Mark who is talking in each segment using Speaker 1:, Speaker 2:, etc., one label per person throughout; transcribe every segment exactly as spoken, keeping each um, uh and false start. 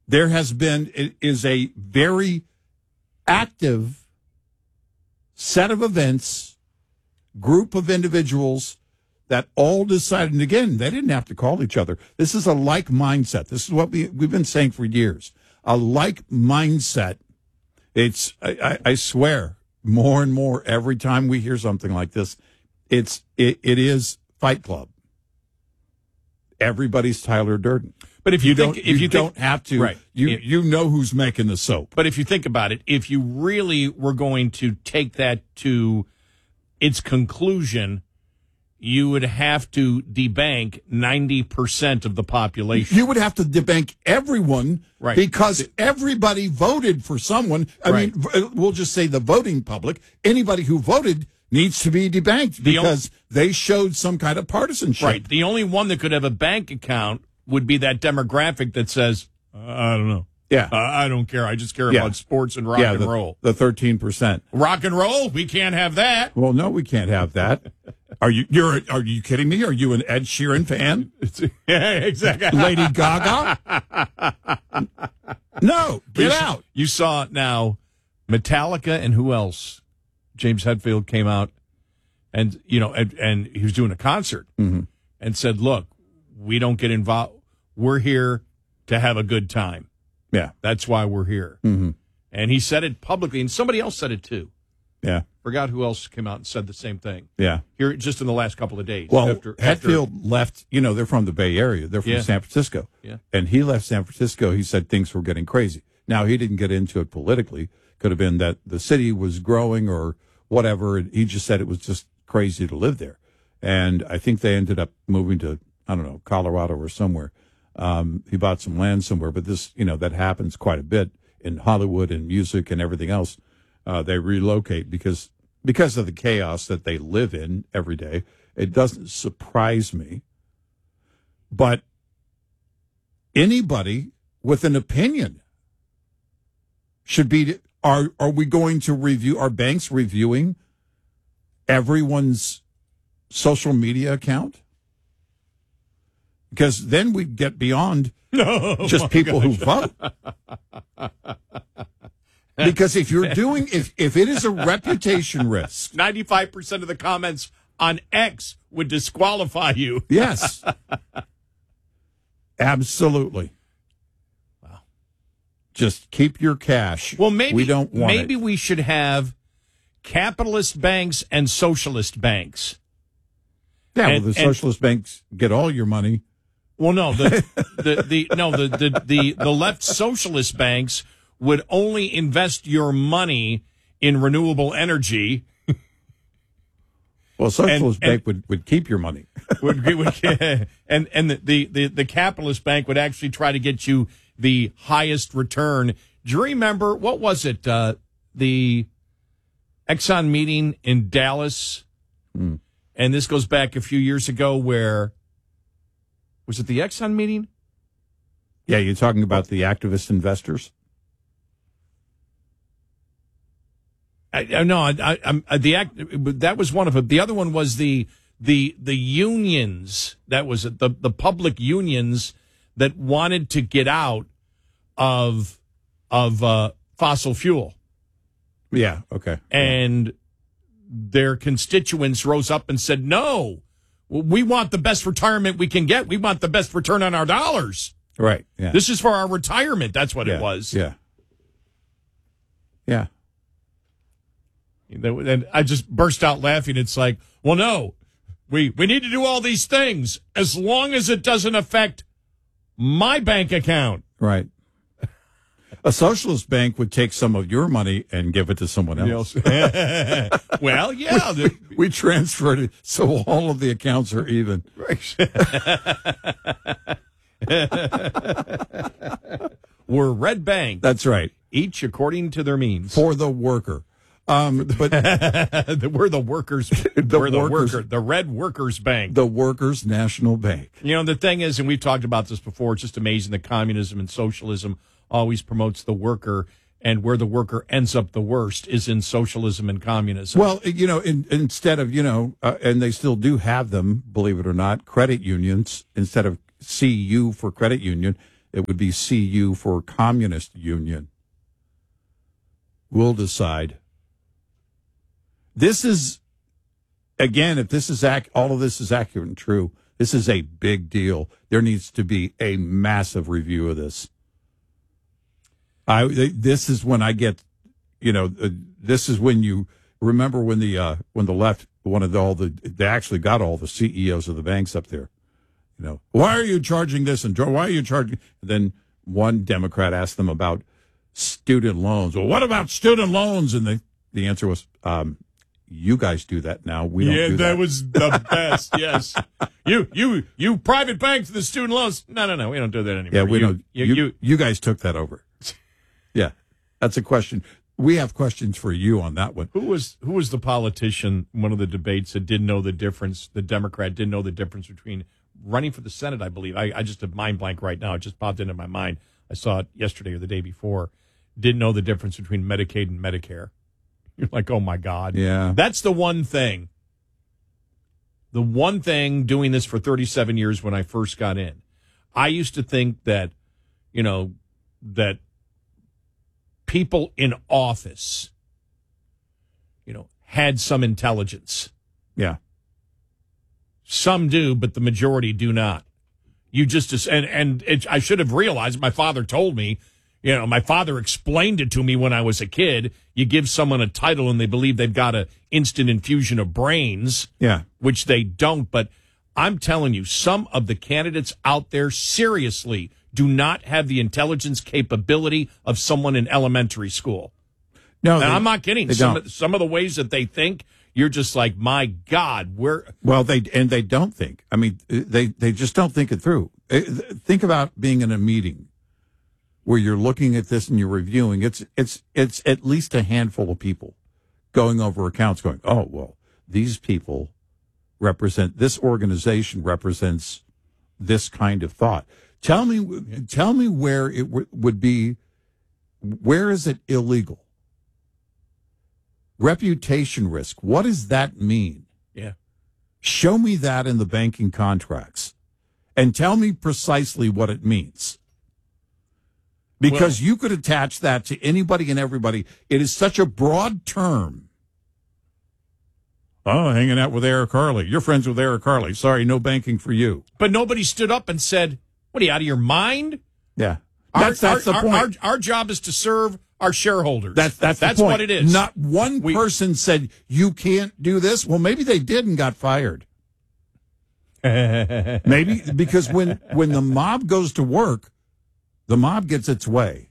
Speaker 1: there has been, it is a very active set of events, group of individuals that all decided, and again, they didn't have to call each other. This is a like mindset. This is what we, we've been saying for years. A like mindset. It's, I, I, I swear, more and more every time we hear something like this, it's, it, it is Fight Club. Everybody's Tyler Durden.
Speaker 2: But if you,
Speaker 1: you
Speaker 2: think,
Speaker 1: don't,
Speaker 2: if
Speaker 1: you,
Speaker 2: you
Speaker 1: don't
Speaker 2: think,
Speaker 1: have to,
Speaker 2: right.
Speaker 1: you,
Speaker 2: If,
Speaker 1: you know who's making the soap.
Speaker 2: But if you think about it, if you really were going to take that to its conclusion, you would have to debank ninety percent of the population.
Speaker 1: You would have to debank everyone
Speaker 2: right.
Speaker 1: because everybody voted for someone. I right. mean, we'll just say the voting public. Anybody who voted needs to be debanked the because only, they showed some kind of partisanship.
Speaker 2: Right. The only one that could have a bank account would be that demographic that says, uh, I don't know.
Speaker 1: Yeah.
Speaker 2: Uh, I don't care. I just care
Speaker 1: yeah.
Speaker 2: about sports and rock
Speaker 1: yeah,
Speaker 2: and
Speaker 1: the,
Speaker 2: roll.
Speaker 1: The thirteen percent.
Speaker 2: Rock and roll? We can't have that.
Speaker 1: Well, no, we can't have that. Are you you're are you kidding me? Are you an Ed Sheeran fan?
Speaker 2: Yeah, exactly.
Speaker 1: Lady Gaga? No, get
Speaker 2: you,
Speaker 1: out.
Speaker 2: You saw now Metallica and who else? James Hetfield came out and you know and, and he was doing a concert
Speaker 1: mm-hmm.
Speaker 2: and said, "Look, we don't get involved. We're here to have a good time.
Speaker 1: Yeah.
Speaker 2: That's why we're here."
Speaker 1: Mm-hmm.
Speaker 2: And he said it publicly, and somebody else said it too.
Speaker 1: Yeah.
Speaker 2: Forgot who else came out and said the same thing.
Speaker 1: Yeah.
Speaker 2: Here, just in the last couple of days.
Speaker 1: Well,
Speaker 2: after,
Speaker 1: Hetfield
Speaker 2: after,
Speaker 1: left, you know, they're from the Bay Area. They're from
Speaker 2: yeah.
Speaker 1: San Francisco.
Speaker 2: Yeah.
Speaker 1: And he left San Francisco. He said things were getting crazy. Now, he didn't get into it politically. Could have been that the city was growing or whatever. He just said it was just crazy to live there. And I think they ended up moving to, I don't know, Colorado or somewhere. Um, he bought some land somewhere. But this, you know, that happens quite a bit in Hollywood and music and everything else. Uh, they relocate because because of the chaos that they live in every day. It doesn't surprise me. But anybody with an opinion should be, are, are we going to review, are banks reviewing everyone's social media account? Because then we get beyond
Speaker 2: oh,
Speaker 1: just people
Speaker 2: gosh.
Speaker 1: who vote. Because if you're doing, if, if it is a reputation risk.
Speaker 2: ninety-five percent of the comments on X would disqualify you.
Speaker 1: Yes. Absolutely.
Speaker 2: Wow.
Speaker 1: Just keep your cash.
Speaker 2: Well, maybe,
Speaker 1: we don't want
Speaker 2: maybe
Speaker 1: it.
Speaker 2: we should have capitalist banks and socialist banks.
Speaker 1: Yeah,
Speaker 2: and,
Speaker 1: well, the
Speaker 2: and,
Speaker 1: socialist banks get all your money.
Speaker 2: Well, no, the, the, the, no, the, the, the, the left socialist banks would only invest your money in renewable energy.
Speaker 1: Well, socialist
Speaker 2: and,
Speaker 1: bank and, would, would keep your money.
Speaker 2: would, would, and and the, the, the capitalist bank would actually try to get you the highest return. Do you remember, what was it, uh, the Exxon meeting in Dallas?
Speaker 1: Mm.
Speaker 2: And this goes back a few years ago where, was it the Exxon meeting?
Speaker 1: Yeah, you're talking about the activist investors?
Speaker 2: I, I, no, I, I, I, the act that was one of them. The other one was the the the unions. That was the the public unions that wanted to get out of of uh, fossil fuel.
Speaker 1: Yeah. Okay.
Speaker 2: And their constituents rose up and said, "No, we want the best retirement we can get. We want the best return on our dollars.
Speaker 1: Right. Yeah.
Speaker 2: This is for our retirement." That's what
Speaker 1: yeah.
Speaker 2: it was.
Speaker 1: Yeah. Yeah.
Speaker 2: And I just burst out laughing. It's like, well, no, we, we need to do all these things as long as it doesn't affect my bank account.
Speaker 1: Right. A socialist bank would take some of your money and give it to someone else.
Speaker 2: Well, yeah.
Speaker 1: we, we transferred it so all of the accounts are even.
Speaker 2: We're red bank.
Speaker 1: That's right.
Speaker 2: Each according to their means.
Speaker 1: For the worker. Um, but
Speaker 2: we're the workers.
Speaker 1: The
Speaker 2: we're the
Speaker 1: workers,
Speaker 2: worker. The Red Workers Bank.
Speaker 1: The Workers National Bank.
Speaker 2: You know, the thing is, and we've talked about this before, it's just amazing that communism and socialism always promotes the worker, and where the worker ends up the worst is in socialism and communism.
Speaker 1: Well, you know, in, instead of, you know, uh, and they still do have them, believe it or not, credit unions, instead of C U for credit union, It would be C U for Communist Union. We'll decide. This is, again, if this is ac- all of this is accurate and true, this is a big deal. There needs to be a massive review of this. I this is when I get, you know, uh, this is when you remember when the uh, when the left wanted all the they actually got all the C E Os of the banks up there. You know, why are you charging this and why are you charging? And then one Democrat asked them about student loans. Well, what about student loans? And the the answer was, um, you guys do that now. We don't
Speaker 2: yeah,
Speaker 1: do that.
Speaker 2: that was the best. Yes, you you you private banks the student loans. No, no, no, we don't do that anymore.
Speaker 1: Yeah, we
Speaker 2: you,
Speaker 1: don't.
Speaker 2: You,
Speaker 1: You,
Speaker 2: you,
Speaker 1: you guys took that over. Yeah, that's a question. We have questions for you on that one.
Speaker 2: Who was who was the politician? One of the debates that didn't know the difference. The Democrat didn't know the difference between running for the Senate. I believe. I, I just have mind blank right now. It just popped into my mind. I saw it yesterday or the day before. Didn't know the difference between Medicaid and Medicare. You're like, oh my God.
Speaker 1: Yeah,
Speaker 2: that's the one thing. The one thing doing this for thirty-seven years when I first got in, I used to think that, you know, that people in office, you know, had some intelligence.
Speaker 1: Yeah.
Speaker 2: Some do, but the majority do not. You just, and, and it, I should have realized, my father told me, you know, my father explained it to me when I was a kid. You give someone a title and they believe they've got an instant infusion of brains.
Speaker 1: Yeah.
Speaker 2: Which they don't. But I'm telling you, some of the candidates out there seriously do not have the intelligence capability of someone in elementary school.
Speaker 1: No,
Speaker 2: and
Speaker 1: they,
Speaker 2: I'm not kidding.
Speaker 1: They
Speaker 2: Some
Speaker 1: don't.
Speaker 2: of, some of the ways that they think, you're just like, my God, we're
Speaker 1: well. They and they don't think. I mean, they they just don't think it through. Think about being in a meeting where you're looking at this and you're reviewing. It's it's it's at least a handful of people going over accounts, going, oh well, these people represent this organization represents this kind of thought. Tell me, tell me where it w- would be. Where is it illegal? Reputation risk. What does that mean?
Speaker 2: Yeah.
Speaker 1: Show me that in the banking contracts, and tell me precisely what it means. Because well, you could attach that to anybody and everybody. It is such a broad term. Oh, hanging out with Eric Harley. You're friends with Eric Harley. Sorry, no banking for you.
Speaker 2: But nobody stood up and said, what are you, out of your mind?
Speaker 1: Yeah.
Speaker 2: That's,
Speaker 1: our, that's
Speaker 2: our,
Speaker 1: the point.
Speaker 2: Our, our, our job is to serve our shareholders.
Speaker 1: That's, that's,
Speaker 2: that's
Speaker 1: the point.
Speaker 2: what it is.
Speaker 1: Not one we, person said, you can't do this. Well, maybe they did and got fired. Maybe because when, when the mob goes to work, the mob gets its way.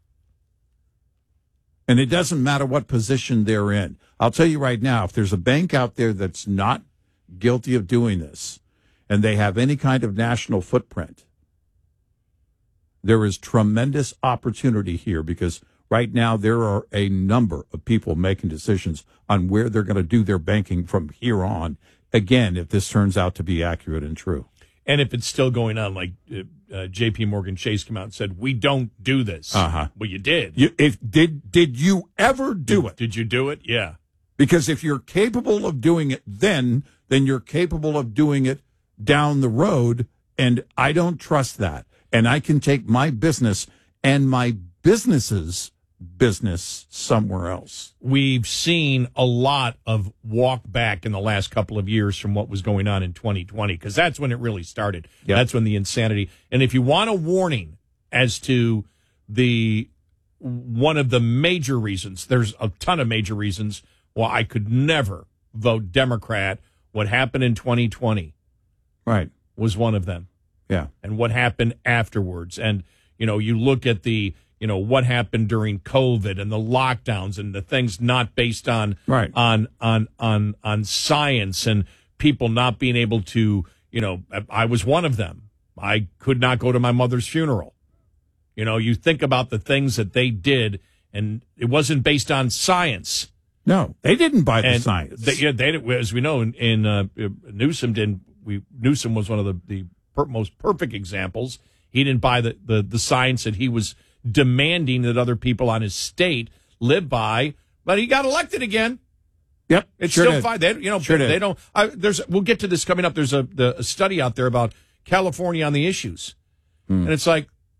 Speaker 1: And it doesn't matter what position they're in. I'll tell you right now, if there's a bank out there that's not guilty of doing this, and they have any kind of national footprint, there is tremendous opportunity here because right now there are a number of people making decisions on where they're going to do their banking from here on. Again, if this turns out to be accurate and true.
Speaker 2: And if it's still going on, like uh, uh, J P Morgan Chase came out and said, we don't do this.
Speaker 1: Uh-huh.
Speaker 2: Well, you did.
Speaker 1: You, if did did you ever do
Speaker 2: did,
Speaker 1: it?
Speaker 2: Did you do it? Yeah.
Speaker 1: Because if you're capable of doing it then, then you're capable of doing it down the road, and I don't trust that. And I can take my business and my business's business somewhere else.
Speaker 2: We've seen a lot of walk back in the last couple of years from what was going on in twenty twenty, because that's when it really started. Yep. That's when the insanity. And if you want a warning as to the one of the major reasons, there's a ton of major reasons why I could never vote Democrat. What happened in twenty twenty,
Speaker 1: right,
Speaker 2: was one of them.
Speaker 1: Yeah.
Speaker 2: And what happened afterwards. And, you know, you look at the, you know, what happened during COVID and the lockdowns and the things not based on,
Speaker 1: right.
Speaker 2: on, on, on, on science and people not being able to, you know, I was one of them. I could not go to my mother's funeral. You know, you think about the things that they did and it wasn't based on science.
Speaker 1: No, they didn't buy the
Speaker 2: and
Speaker 1: science.
Speaker 2: They, yeah, they, as we know, in, in uh, Newsom didn't, we, Newsom was one of the, the, most perfect examples. He didn't buy the, the, the science that he was demanding that other people on his state live by, but he got elected again.
Speaker 1: Yep,
Speaker 2: it's
Speaker 1: sure
Speaker 2: still
Speaker 1: did.
Speaker 2: fine. They, you know,
Speaker 1: sure
Speaker 2: they
Speaker 1: did.
Speaker 2: don't. I, there's. We'll get to this coming up. There's a, the, a study out there about California on the issues, hmm. and it's like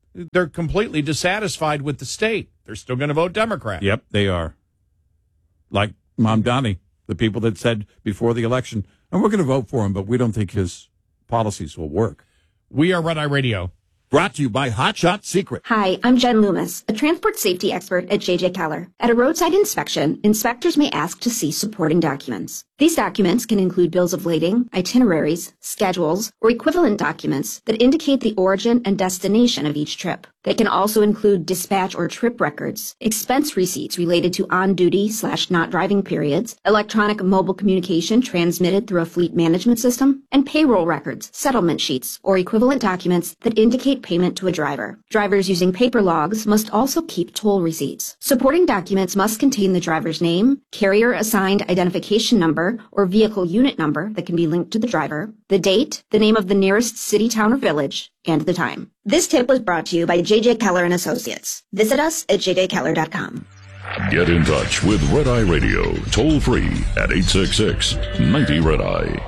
Speaker 2: they're completely dissatisfied with the state. They're still going to vote Democrat.
Speaker 1: Yep, they are. Like Mamdani, the people that said before the election, and we're going to vote for him, but we don't think his policies will work.
Speaker 2: We are Red Eye Radio.
Speaker 1: Brought to you by Hot Shot Secret.
Speaker 3: Hi, I'm Jen Loomis, a transport safety expert at J J Keller. At a roadside inspection, inspectors may ask to see supporting documents. These documents can include bills of lading, itineraries, schedules, or equivalent documents that indicate the origin and destination of each trip. They can also include dispatch or trip records, expense receipts related to on-duty slash not driving periods, electronic mobile communication transmitted through a fleet management system, and payroll records, settlement sheets, or equivalent documents that indicate payment to a driver. Drivers using paper logs must also keep toll receipts. Supporting documents must contain the driver's name, carrier-assigned identification number, or vehicle unit number that can be linked to the driver, the date, the name of the nearest city, town, or village, and the time. This tip was brought to you by J J Keller and Associates. Visit us at j j keller dot com.
Speaker 4: Get in touch with Red Eye Radio, toll free at eight six six, nine zero, Red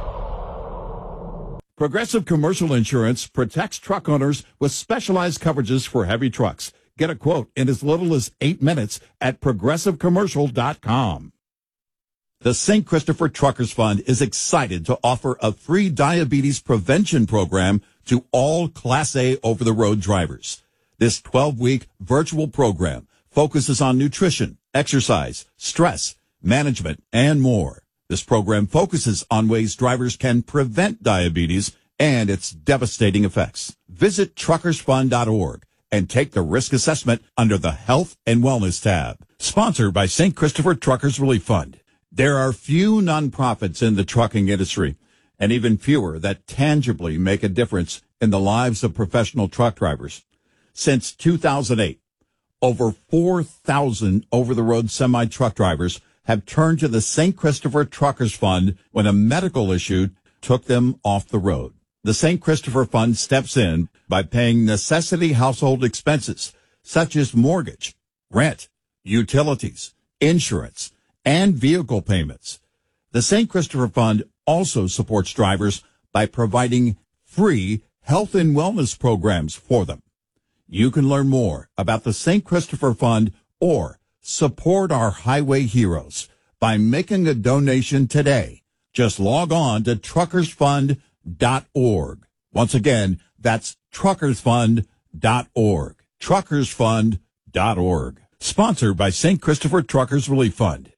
Speaker 4: Eye.
Speaker 1: Progressive Commercial Insurance protects truck owners with specialized coverages for heavy trucks. Get a quote in as little as eight minutes at progressive commercial dot com. The Saint Christopher Truckers Fund is excited to offer a free diabetes prevention program to all Class A over-the-road drivers. This twelve-week virtual program focuses on nutrition, exercise, stress, management, and more. This program focuses on ways drivers can prevent diabetes and its devastating effects. Visit truckers fund dot org and take the risk assessment under the Health and Wellness tab. Sponsored by Saint Christopher Truckers Relief Fund. There are few nonprofits in the trucking industry, and even fewer that tangibly make a difference in the lives of professional truck drivers. Since two thousand eight, over four thousand over-the-road semi-truck drivers have turned to the Saint Christopher Truckers Fund when a medical issue took them off the road. The Saint Christopher Fund steps in by paying necessity household expenses such as mortgage, rent, utilities, insurance, and vehicle payments. The Saint Christopher Fund also supports drivers by providing free health and wellness programs for them. You can learn more about the Saint Christopher Fund or support our highway heroes by making a donation today. Just log on to truckers fund dot org. Once again, that's truckers fund dot org. truckers fund dot org. Sponsored by Saint Christopher Truckers Relief Fund.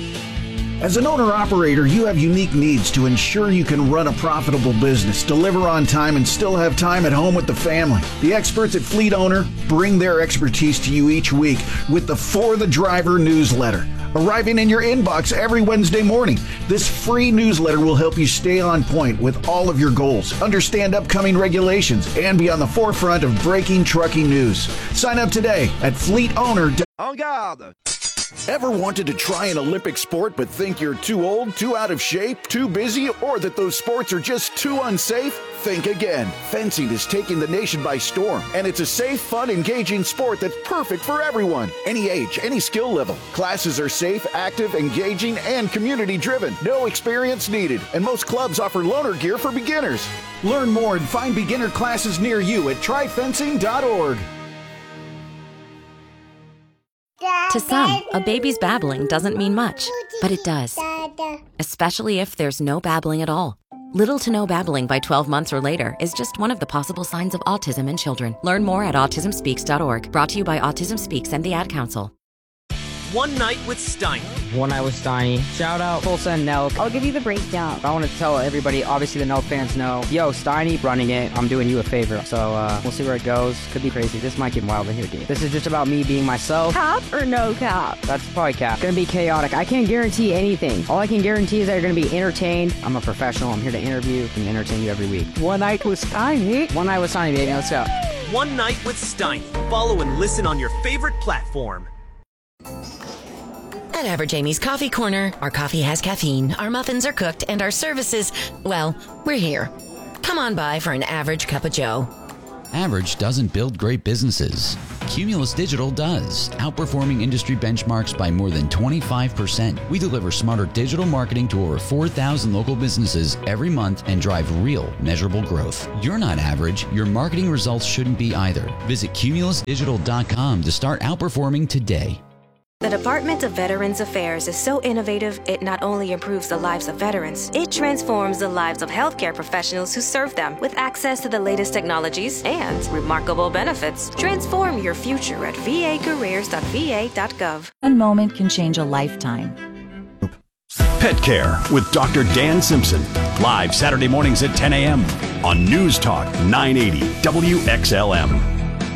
Speaker 5: As an owner-operator, you have unique needs to ensure you can run a profitable business, deliver on time, and still have time at home with the family. The experts at Fleet Owner bring their expertise to you each week with the For the Driver newsletter, arriving in your inbox every Wednesday morning. This free newsletter will help you stay on point with all of your goals, understand upcoming regulations, and be on the forefront of breaking trucking news. Sign up today at fleet owner dot org.
Speaker 6: En garde!
Speaker 5: Ever wanted to try an Olympic sport but think you're too old, too out of shape, too busy, or that those sports are just too unsafe? Think again. Fencing is taking the nation by storm, and it's a safe, fun, engaging sport that's perfect for everyone. Any age, any skill level. Classes are safe, active, engaging, and community-driven. No experience needed, and most clubs offer loaner gear for beginners. Learn more and find beginner classes near you at try fencing dot org.
Speaker 7: To some, a baby's babbling doesn't mean much, but it does. Especially if there's no babbling at all. Little to no babbling by twelve months or later is just one of the possible signs of autism in children. Learn more at autism speaks dot org. Brought to you by Autism Speaks and the Ad Council.
Speaker 8: One Night with Steiny.
Speaker 9: One Night with Steiny. Shout out Tulsa and Nelk.
Speaker 10: I'll give you the breakdown.
Speaker 9: I want to tell everybody, obviously the Nelk fans know, yo, Steiny running it, I'm doing you a favor. So uh, we'll see where it goes. Could be crazy. This might get wild in here, dude. This is just about me being myself.
Speaker 10: Cap or no cap?
Speaker 9: That's probably cap. It's gonna be chaotic. I can't guarantee anything. All I can guarantee is that you're gonna be entertained. I'm a professional. I'm here to interview and entertain you every week.
Speaker 10: One Night with Steiny.
Speaker 9: One Night with Steiny, baby. Let's go.
Speaker 8: One Night with Steiny. Follow and listen on your favorite platform.
Speaker 11: At Average Amy's Coffee Corner, our coffee has caffeine, our muffins are cooked, and our services, well, we're here. Come on by for an average cup of joe.
Speaker 12: Average doesn't build great businesses.
Speaker 6: Cumulus Digital does, outperforming industry benchmarks by more than twenty-five percent. We deliver smarter digital marketing to over four thousand local businesses every month and drive real, measurable growth. You're not average. Your marketing results shouldn't be either. Visit cumulus digital dot com to start outperforming today.
Speaker 12: The Department of Veterans Affairs is so innovative, it not only improves the lives of veterans, it transforms the lives of healthcare professionals who serve them with access to the latest technologies and remarkable benefits. Transform your future at v a careers dot v a dot gov.
Speaker 13: One moment can change a lifetime.
Speaker 14: Pet Care with Doctor Dan Simpson. Live Saturday mornings at ten a.m. on News Talk nine eighty W X L M.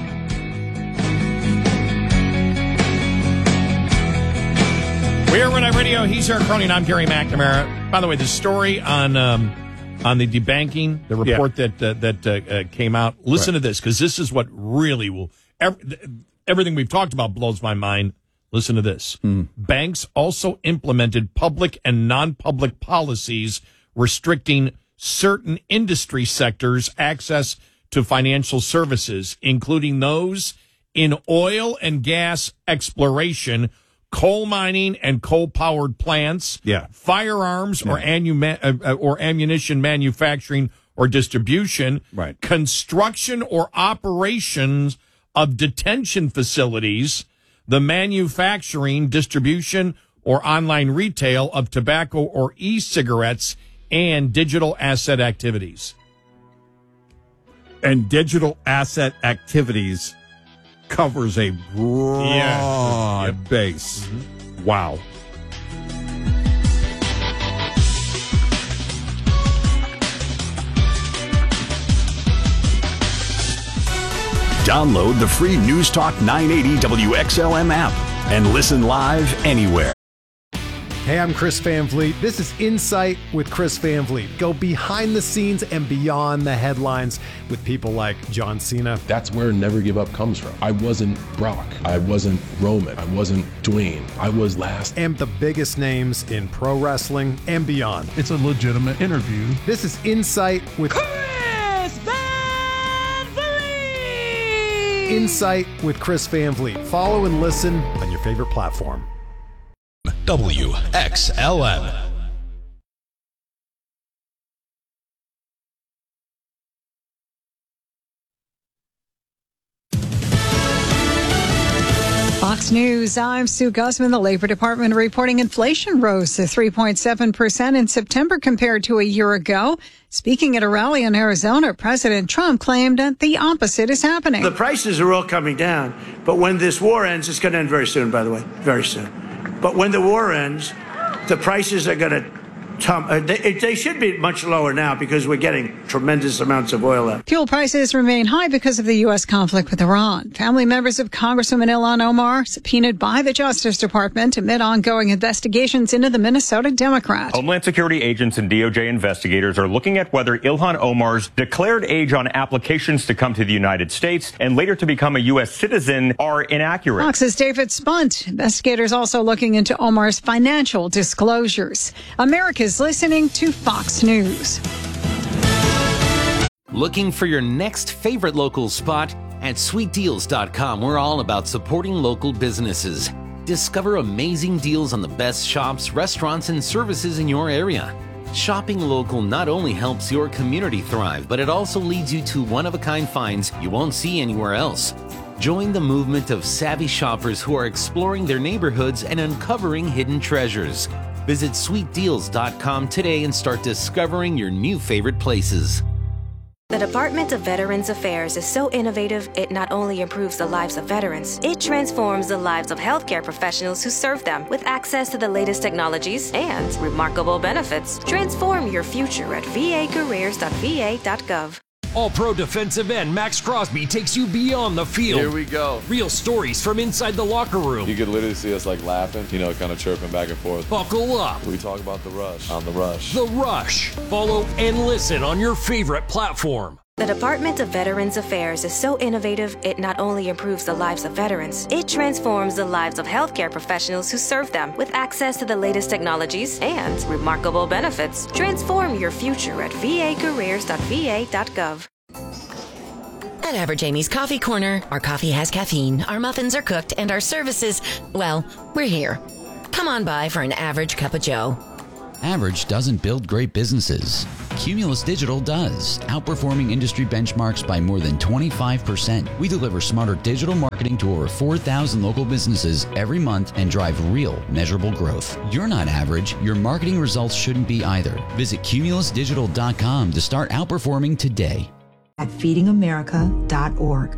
Speaker 2: We are Red Eye Radio. He's Eric Cronin. I'm Gary McNamara. By the way, the story on um, on the debanking, the report yeah. that uh, that uh, uh, came out. Listen right. to this, because this is what really will. Every, everything we've talked about blows my mind. Listen to this. Mm. Banks also implemented public and non-public policies restricting certain industry sectors' access to financial services, including those in oil and gas exploration, coal mining and coal-powered plants,
Speaker 1: yeah.
Speaker 2: firearms yeah. or, annu- uh, or ammunition manufacturing or distribution,
Speaker 1: right.
Speaker 2: construction or operations of detention facilities, the manufacturing, distribution, or online retail of tobacco or e-cigarettes, and digital asset activities.
Speaker 1: And digital asset activities covers a broad
Speaker 2: yeah. yep.
Speaker 1: base.
Speaker 2: Mm-hmm.
Speaker 1: Wow.
Speaker 14: Download the free News Talk nine eighty W X L M app and listen live anywhere.
Speaker 15: Hey, I'm Chris Van Vliet. This is Insight with Chris Van Vliet. Go behind the scenes and beyond the headlines with people like John Cena.
Speaker 16: That's where Never Give Up comes from. I wasn't Brock. I wasn't Roman. I wasn't Dwayne. I was last.
Speaker 15: And the biggest names in pro wrestling and beyond.
Speaker 17: It's a legitimate interview.
Speaker 15: This is Insight with
Speaker 18: Chris Van Vliet.
Speaker 15: Insight with Chris Van Vliet. Follow and listen on your favorite platform.
Speaker 19: W X L M.
Speaker 20: Fox News, I'm Sue Guzman. The Labor Department reporting inflation rose to three point seven percent in September compared to a year ago. Speaking at a rally in Arizona, President Trump claimed that the opposite is happening.
Speaker 21: The prices are all coming down, but when this war ends, it's going to end very soon, by the way, very soon. But when the war ends, the prices are going to tum- they, they should be much lower now because we're getting tremendous amounts of oil out.
Speaker 20: Fuel prices remain high because of the U S conflict with Iran. Family members of Congresswoman Ilhan Omar subpoenaed by the Justice Department amid ongoing investigations into the Minnesota Democrat.
Speaker 22: Homeland Security agents and D O J investigators are looking at whether Ilhan Omar's declared age on applications to come to the United States and later to become a U S citizen are inaccurate.
Speaker 20: Fox's David Spunt. Investigators also looking into Omar's financial disclosures. America's listening to Fox News.
Speaker 23: Looking for your next favorite local spot? At sweet deals dot com, we're all about supporting local businesses. Discover amazing deals on the best shops, restaurants, and services in your area. Shopping local not only helps your community thrive, but it also leads you to one-of-a-kind finds you won't see anywhere else. Join the movement of savvy shoppers who are exploring their neighborhoods and uncovering hidden treasures. Visit sweet deals dot com today and start discovering your new favorite places.
Speaker 12: The Department of Veterans Affairs is so innovative, it not only improves the lives of veterans, it transforms the lives of healthcare professionals who serve them with access to the latest technologies and remarkable benefits. Transform your future at v a careers dot v a dot gov.
Speaker 24: All-Pro defensive end Max Crosby takes you beyond the field.
Speaker 25: Here we go.
Speaker 24: Real stories from inside the locker room.
Speaker 25: You could literally see us like laughing, you know, kind of chirping back and forth.
Speaker 24: Buckle up.
Speaker 25: We talk about the rush on the rush.
Speaker 24: The Rush. Follow and listen on your favorite platform.
Speaker 12: The Department of Veterans Affairs is so innovative, it not only improves the lives of veterans, it transforms the lives of healthcare professionals who serve them with access to the latest technologies and remarkable benefits. Transform your future at v a careers dot v a dot gov.
Speaker 11: At Average Amy's Coffee Corner, our coffee has caffeine, our muffins are cooked, and our services, well, we're here. Come on by for an average cup of joe.
Speaker 6: Average doesn't build great businesses. Cumulus Digital does, outperforming industry benchmarks by more than twenty-five percent. We deliver smarter digital marketing to over four thousand local businesses every month and drive real, measurable growth. You're not average. Your marketing results shouldn't be either. Visit cumulus digital dot com to start outperforming today.
Speaker 3: At feeding america dot org.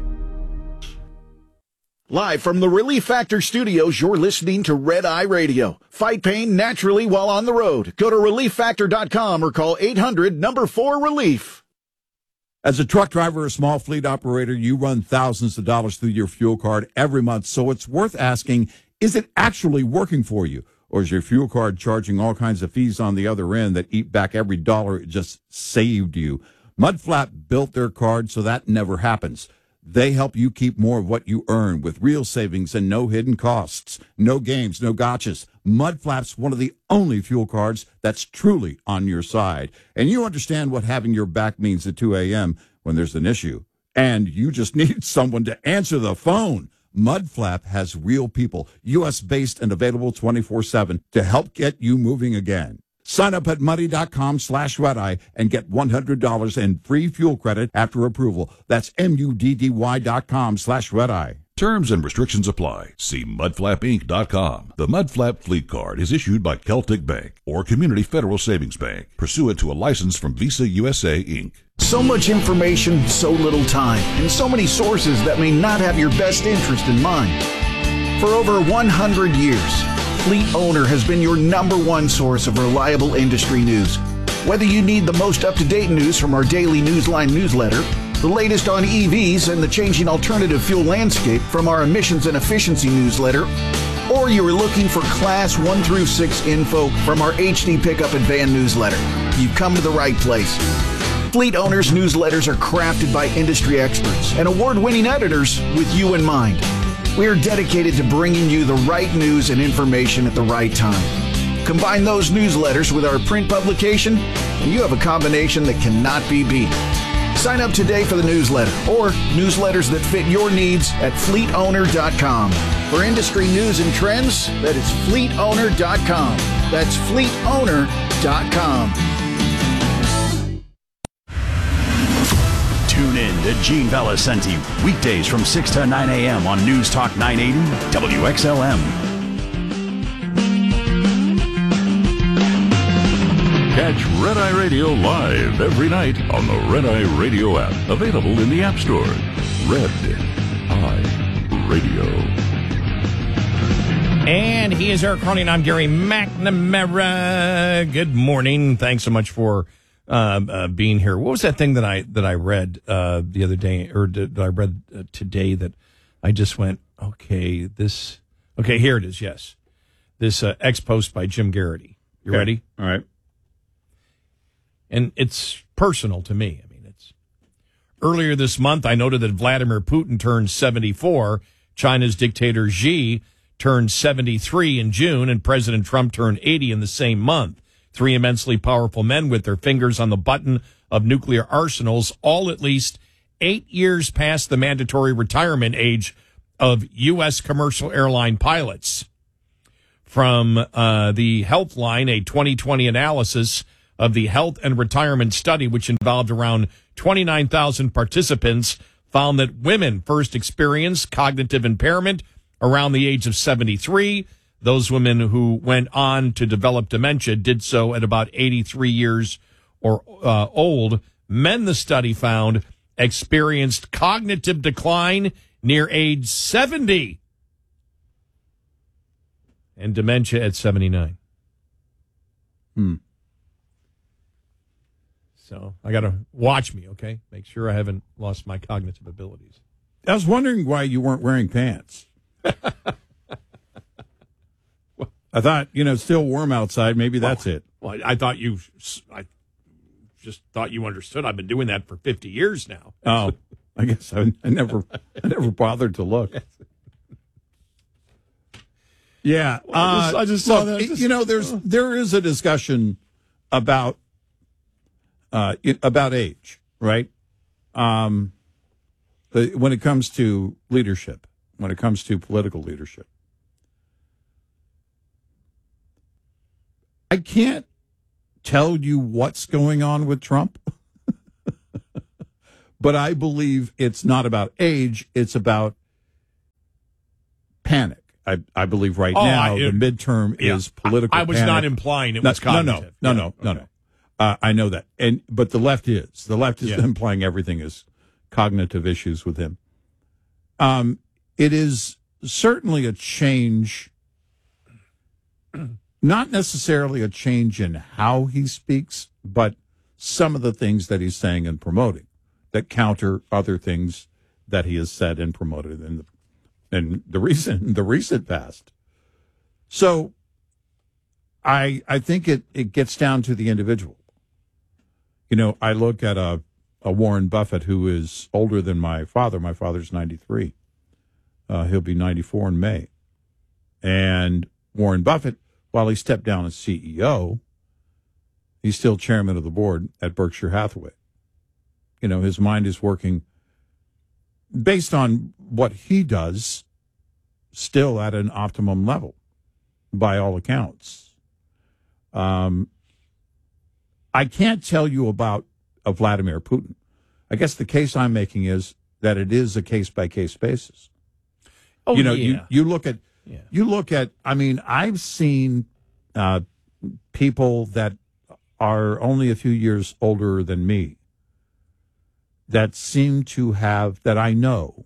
Speaker 4: Live from the Relief Factor studios, you're listening to Red Eye Radio. Fight pain naturally while on the road. Go to relief factor dot com or call eight hundred number four relief.
Speaker 1: As a truck driver or small fleet operator, you run thousands of dollars through your fuel card every month, so it's worth asking, is it actually working for you? Or is your fuel card charging all kinds of fees on the other end that eat back every dollar it just saved you? Mudflap built their card so that never happens. They help you keep more of what you earn with real savings and no hidden costs. No games, no gotchas. Mudflap's one of the only fuel cards that's truly on your side. And you understand what having your back means at two a.m. when there's an issue. And you just need someone to answer the phone. Mudflap has real people, U S-based and available twenty-four seven to help get you moving again. Sign up at muddy.com slash redeye and get one hundred dollars in free fuel credit after approval. That's M-U-D-D-Y dot com slash redeye.
Speaker 5: Terms and restrictions apply. See mudflap inc dot com. The Mudflap Fleet Card is issued by Celtic Bank or Community Federal Savings Bank, pursuant to a license from Visa U S A, Incorporated.
Speaker 4: So much information, so little time, and so many sources that may not have your best interest in mind. For over one hundred years, Fleet Owner has been your number one source of reliable industry news. Whether you need the most up-to-date news from our daily Newsline newsletter, the latest on E Vs and the changing alternative fuel landscape from our emissions and efficiency newsletter, or you are looking for Class one through six info from our H D Pickup and Van newsletter, you've come to the right place. Fleet Owners newsletters are crafted by industry experts and award-winning editors with you in mind. We are dedicated to bringing you the right news and information at the right time. Combine those newsletters with our print publication, and you have a combination that cannot be beat. Sign up today for the newsletter or newsletters that fit your needs at fleet owner dot com. For industry news and trends, that is fleet owner dot com. That's fleet owner dot com.
Speaker 14: Tune in to Gene Valicenti, weekdays from six to nine a.m. on News Talk nine eighty W X L M.
Speaker 7: Catch Red Eye Radio live every night on the Red Eye Radio app, available in the App Store. Red Eye Radio.
Speaker 2: And he is Eric Cronin. I'm Gary McNamara. Good morning. Thanks so much for uh, uh, being here. What was that thing that I that I read uh, the other day, or did, that I read uh, today that I just went, okay, this, okay, here it is. Yes, this uh, ex post by Jim Garrity. You
Speaker 1: okay.
Speaker 2: ready?
Speaker 1: All right.
Speaker 2: And it's personal to me. I mean, it's earlier this month, I noted that Vladimir Putin turned seventy-four. China's dictator Xi turned seventy-three in June, and President Trump turned eighty in the same month. Three immensely powerful men with their fingers on the button of nuclear arsenals, all at least eight years past the mandatory retirement age of U S commercial airline pilots. From uh, the Healthline, a twenty twenty analysis of the health and retirement study, which involved around twenty-nine thousand participants, found that women first experienced cognitive impairment around the age of seventy-three. Those women who went on to develop dementia did so at about eighty-three years or uh, old. Men, the study found, experienced cognitive decline near age seventy and dementia at seventy-nine.
Speaker 1: Hmm.
Speaker 2: So I got to watch me, okay? Make sure I haven't lost my cognitive abilities.
Speaker 1: I was wondering why you weren't wearing pants. I thought, you know, it's still warm outside. Maybe that's
Speaker 2: well,
Speaker 1: it.
Speaker 2: Well, I thought you, I just thought you understood. I've been doing that for fifty years now.
Speaker 1: Oh, I guess I, I never, I never bothered to look. Yeah,
Speaker 2: well, I just,
Speaker 1: uh,
Speaker 2: I just saw
Speaker 1: look,
Speaker 2: that. Just,
Speaker 1: you know, there's there is a discussion about uh, it, about age, right? Um, But when it comes to leadership, when it comes to political leadership, I can't tell you what's going on with Trump, but I believe it's not about age, it's about panic. I, I believe right
Speaker 2: oh,
Speaker 1: now
Speaker 2: I,
Speaker 1: the midterm
Speaker 2: yeah,
Speaker 1: is political
Speaker 2: I, I was
Speaker 1: panic.
Speaker 2: not implying it
Speaker 1: no,
Speaker 2: was cognitive.
Speaker 1: No, no,
Speaker 2: yeah,
Speaker 1: no,
Speaker 2: okay.
Speaker 1: no, no. Uh, I know that. and But the left is. The left is
Speaker 2: yeah.
Speaker 1: implying everything is cognitive issues with him. Um, it is certainly a change, not necessarily a change in how he speaks, but some of the things that he's saying and promoting that counter other things that he has said and promoted in the, in the recent the recent past. So I I think it, it gets down to the individual. You know, I look at a, a Warren Buffett who is older than my father. My father's ninety-three. Uh, he'll be ninety-four in May. And Warren Buffett, while he stepped down as C E O, he's still chairman of the board at Berkshire Hathaway. You know, his mind is working based on what he does, still at an optimum level, by all accounts. Um, I can't tell you about a Vladimir Putin. I guess the case I'm making is that it is a case-by-case basis.
Speaker 2: Oh,
Speaker 1: you know,
Speaker 2: yeah.
Speaker 1: you, you look at,
Speaker 2: yeah.
Speaker 1: you look at, I mean, I've seen uh, people that are only a few years older than me that seem to have, that I know,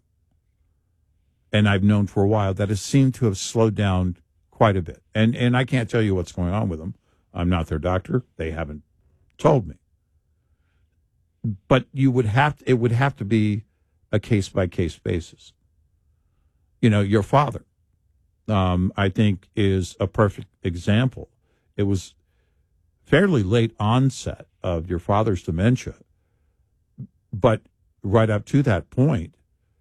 Speaker 1: and I've known for a while, that has seemed to have slowed down quite a bit. And and I can't tell you what's going on with them. I'm not their doctor. They haven't told me. But you would have to, it would have to be a case-by-case basis. You know, your father, um, I think, is a perfect example. It was fairly late onset of your father's dementia. But right up to that point,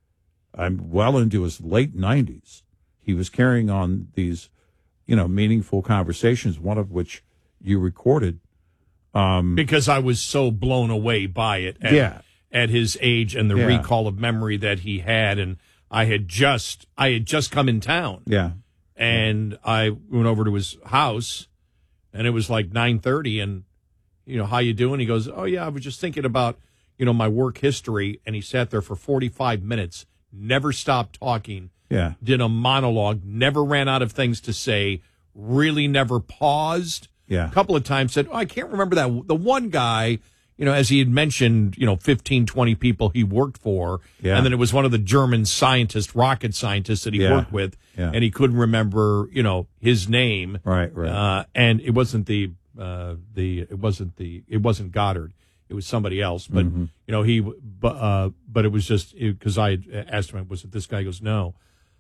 Speaker 1: I'm well into his late nineties. He was carrying on these, you know, meaningful conversations, one of which you recorded. Um,
Speaker 2: because I was so blown away by it at,
Speaker 1: yeah.
Speaker 2: at his age and the
Speaker 1: Yeah.
Speaker 2: recall of memory that he had. And I had just, I had just come in town.
Speaker 1: Yeah.
Speaker 2: And I went over to his house and it was like nine thirty and, you know, how you doing? He goes, oh yeah, I was just thinking about, you know, my work history. And he sat there for forty-five minutes, never stopped talking.
Speaker 1: Yeah.
Speaker 2: Did a monologue, never ran out of things to say, really never paused.
Speaker 1: Yeah.
Speaker 2: A couple of times said, oh, I can't remember that. The one guy, you know, as he had mentioned, you know, fifteen, twenty people he worked for.
Speaker 1: Yeah.
Speaker 2: And then it was one of the German scientists, rocket scientists that he
Speaker 1: Yeah.
Speaker 2: worked with.
Speaker 1: Yeah.
Speaker 2: And he couldn't remember, you know, his name.
Speaker 1: Right, right.
Speaker 2: Uh, and it wasn't the, uh, the, it wasn't the, it wasn't Goddard. It was somebody else. But,
Speaker 1: Mhm.
Speaker 2: you know, he, but, uh, but it was just, because I had asked him, was it this guy? He goes, no.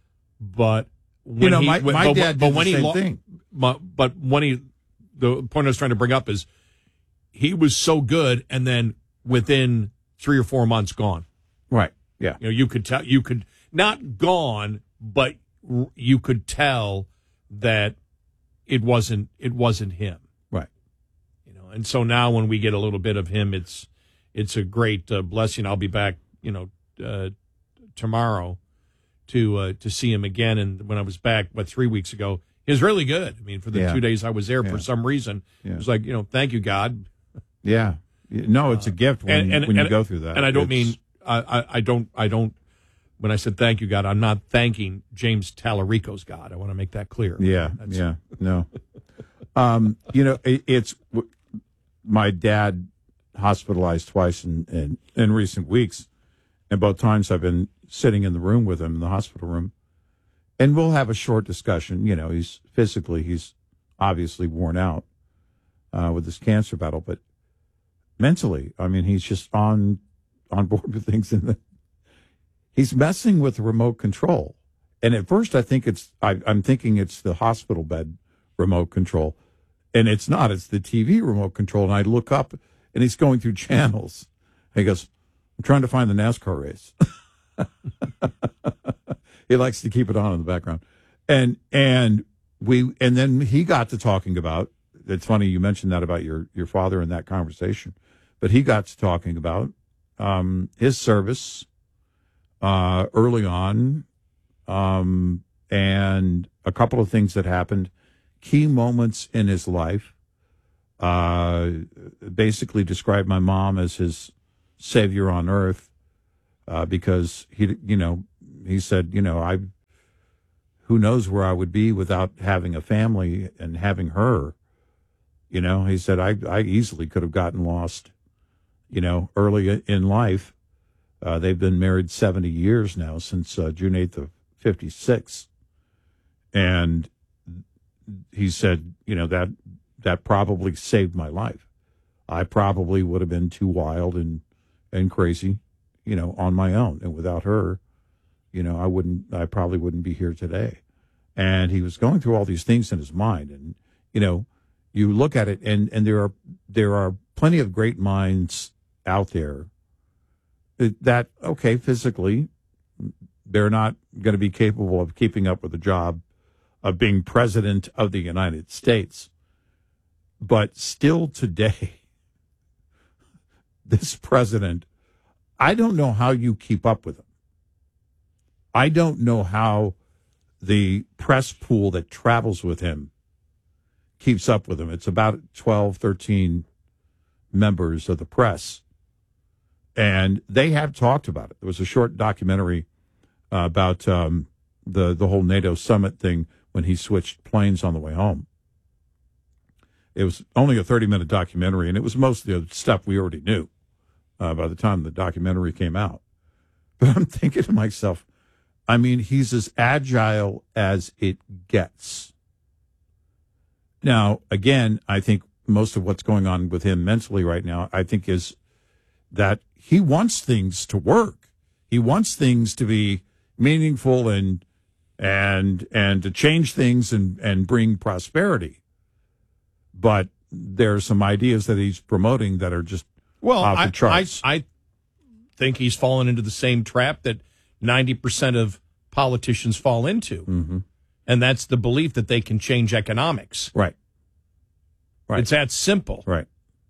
Speaker 2: But when
Speaker 1: You know,
Speaker 2: he,
Speaker 1: my-
Speaker 2: when-
Speaker 1: my
Speaker 2: but,
Speaker 1: dad
Speaker 2: but
Speaker 1: did the
Speaker 2: when he
Speaker 1: same
Speaker 2: lo-
Speaker 1: thing.
Speaker 2: But, but when he, the point I was trying to bring up is he was so good, and then within three or four months, gone.
Speaker 1: Right. Yeah.
Speaker 2: You know, you could tell, you could not gone, but r- you could tell that it wasn't, it wasn't him.
Speaker 1: Right.
Speaker 2: You know, and so now when we get a little bit of him, it's, it's a great uh, blessing. I'll be back, you know, uh, tomorrow to uh, to see him again. And when I was back, what, three weeks ago, he was really good. I mean, for the
Speaker 1: Yeah.
Speaker 2: two days I was there,
Speaker 1: Yeah.
Speaker 2: for some reason,
Speaker 1: Yeah.
Speaker 2: it was like, you know, thank you, God.
Speaker 1: Yeah. No, it's a gift when,
Speaker 2: And, and,
Speaker 1: when you
Speaker 2: and-
Speaker 1: go through that.
Speaker 2: And I don't
Speaker 1: It's-
Speaker 2: mean, I, I, I don't, I don't, when I said thank you, God, I'm not thanking James Tallarico's God. I want to make that clear.
Speaker 1: Yeah,
Speaker 2: That's-
Speaker 1: yeah, no. um, you know, it, it's my dad hospitalized twice in, in in recent weeks, and both times I've been sitting in the room with him in the hospital room, and we'll have a short discussion. You know, he's physically he's obviously worn out uh, with this cancer battle, but mentally, I mean, he's just on on board with things, and the, he's messing with the remote control. And at first, I think it's I, I'm thinking it's the hospital bed remote control, and it's not. It's the T V remote control. And I look up, and he's going through channels. And he goes, "I'm trying to find the NASCAR race." He likes to keep it on in the background, and and we and then he got to talking about. It's funny you mentioned that about your your father in that conversation, but he got to talking about um, his service. uh, early on, um, and a couple of things that happened, key moments in his life. Uh, basically described my mom as his savior on earth, uh, because he, you know, he said, you know, I, who knows where I would be without having a family and having her. You know, he said, I, I easily could have gotten lost, you know, early in life. Uh, they've been married seventy years now, since uh, June eighth of fifty-six. And he said, you know, that that probably saved my life. I probably would have been too wild and, and crazy, you know, on my own. And without her, you know, I wouldn't, I probably wouldn't be here today. And he was going through all these things in his mind. And, you know, you look at it, and, and there are there are plenty of great minds out there that, okay, physically, they're not going to be capable of keeping up with the job of being president of the United States. But still today, this president, I don't know how you keep up with him. I don't know how the press pool that travels with him keeps up with him. It's about twelve, thirteen members of the press. And they have talked about it. There was a short documentary uh, about um, the, the whole NATO summit thing when he switched planes on the way home. It was only a thirty-minute documentary, and it was mostly the stuff we already knew uh, by the time the documentary came out. But I'm thinking to myself, I mean, he's as agile as it gets. Now, again, I think most of what's going on with him mentally right now, I think, is that he wants things to work. He wants things to be meaningful and and and to change things and, and bring prosperity. But there are some ideas that he's promoting that are just
Speaker 2: well,
Speaker 1: off
Speaker 2: I,
Speaker 1: the charts.
Speaker 2: I, I think he's fallen into the same trap that ninety percent of politicians fall into.
Speaker 1: Mm-hmm.
Speaker 2: And that's the belief that they can change economics.
Speaker 1: Right. Right.
Speaker 2: It's that simple.
Speaker 1: Right.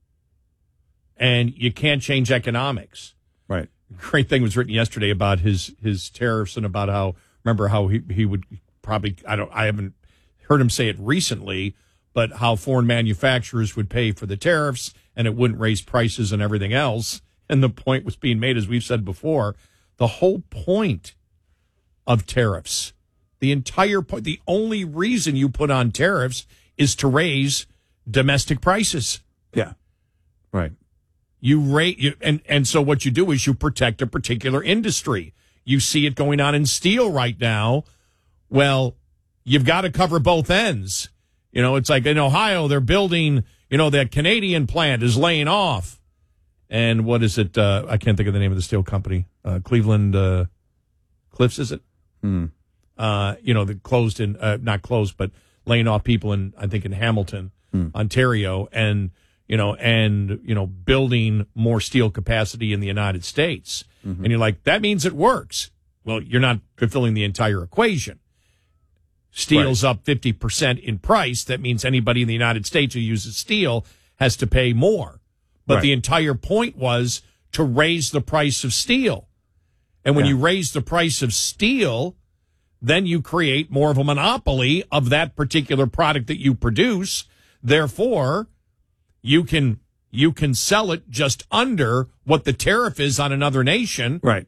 Speaker 2: And you can't change economics.
Speaker 1: Right.
Speaker 2: Great thing was written yesterday about his, his tariffs and about how, remember how he, he would probably, I don't, I haven't heard him say it recently, but how foreign manufacturers would pay for the tariffs and it wouldn't raise prices and everything else. And the point was being made, as we've said before, the whole point of tariffs, the entire point, the only reason you put on tariffs is to raise domestic prices.
Speaker 1: Yeah. Right.
Speaker 2: You rate, you, and, and so what you do is you protect a particular industry. You see it going on in steel right now. Well, you've got to cover both ends. You know, it's like in Ohio, they're building, you know, that Canadian plant is laying off. And what is it? Uh, I can't think of the name of the steel company. Uh, Cleveland uh, Cliffs, is it?
Speaker 1: Hmm.
Speaker 2: Uh, you know, the closed in, uh, not closed, but laying off people in, I think, in Hamilton,
Speaker 1: hmm.
Speaker 2: Ontario, and, you know, and, you know, building more steel capacity in the United States.
Speaker 1: Mm-hmm.
Speaker 2: And you're like, that means it works. Well, you're not fulfilling the entire equation. Steel's
Speaker 1: right.
Speaker 2: up fifty percent in price. That means anybody in the United States who uses steel has to pay more. But
Speaker 1: right.
Speaker 2: the entire point was to raise the price of steel. And when
Speaker 1: yeah.
Speaker 2: you raise the price of steel, then you create more of a monopoly of that particular product that you produce. Therefore, you can you can sell it just under what the tariff is on another nation.
Speaker 1: Right.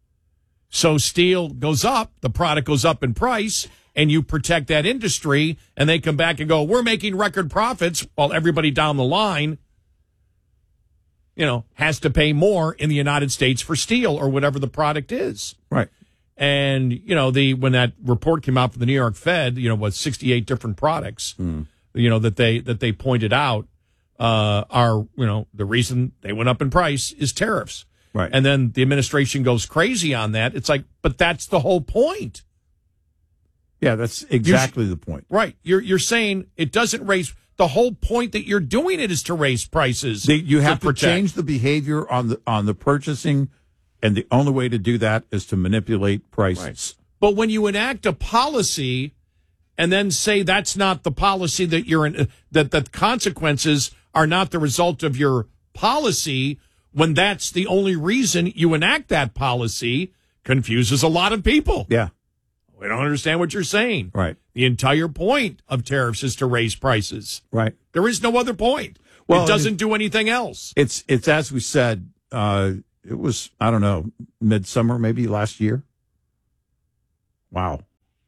Speaker 2: So steel goes up, the product goes up in price, and you protect that industry, and they come back and go, we're making record profits, while everybody down the line, you know, has to pay more in the United States for steel or whatever the product is.
Speaker 1: Right.
Speaker 2: And, you know, the when that report came out from the New York Fed, you know, what, sixty-eight different products,
Speaker 1: mm.
Speaker 2: you know, that they that they pointed out uh, are, you know, the reason they went up in price is tariffs.
Speaker 1: Right.
Speaker 2: And then the administration goes crazy on that. It's like, but that's the whole point.
Speaker 1: Yeah, that's exactly
Speaker 2: sh-
Speaker 1: the point.
Speaker 2: Right. You're you're saying it doesn't raise. The whole point that you're doing it is to raise prices.
Speaker 1: The, you have to,
Speaker 2: to
Speaker 1: change the behavior on the on the purchasing, and the only way to do that is to manipulate prices.
Speaker 2: Right. But when you enact a policy and then say that's not the policy that you're in, that the consequences are not the result of your policy, when that's the only reason you enact that policy, confuses a lot of people.
Speaker 1: Yeah.
Speaker 2: We don't understand what you're saying.
Speaker 1: Right.
Speaker 2: The entire point of tariffs is to raise prices.
Speaker 1: Right.
Speaker 2: There is no other point.
Speaker 1: Well,
Speaker 2: it doesn't do anything else.
Speaker 1: It's, it's as we said, uh, it was, I don't know, midsummer, maybe last year. Wow.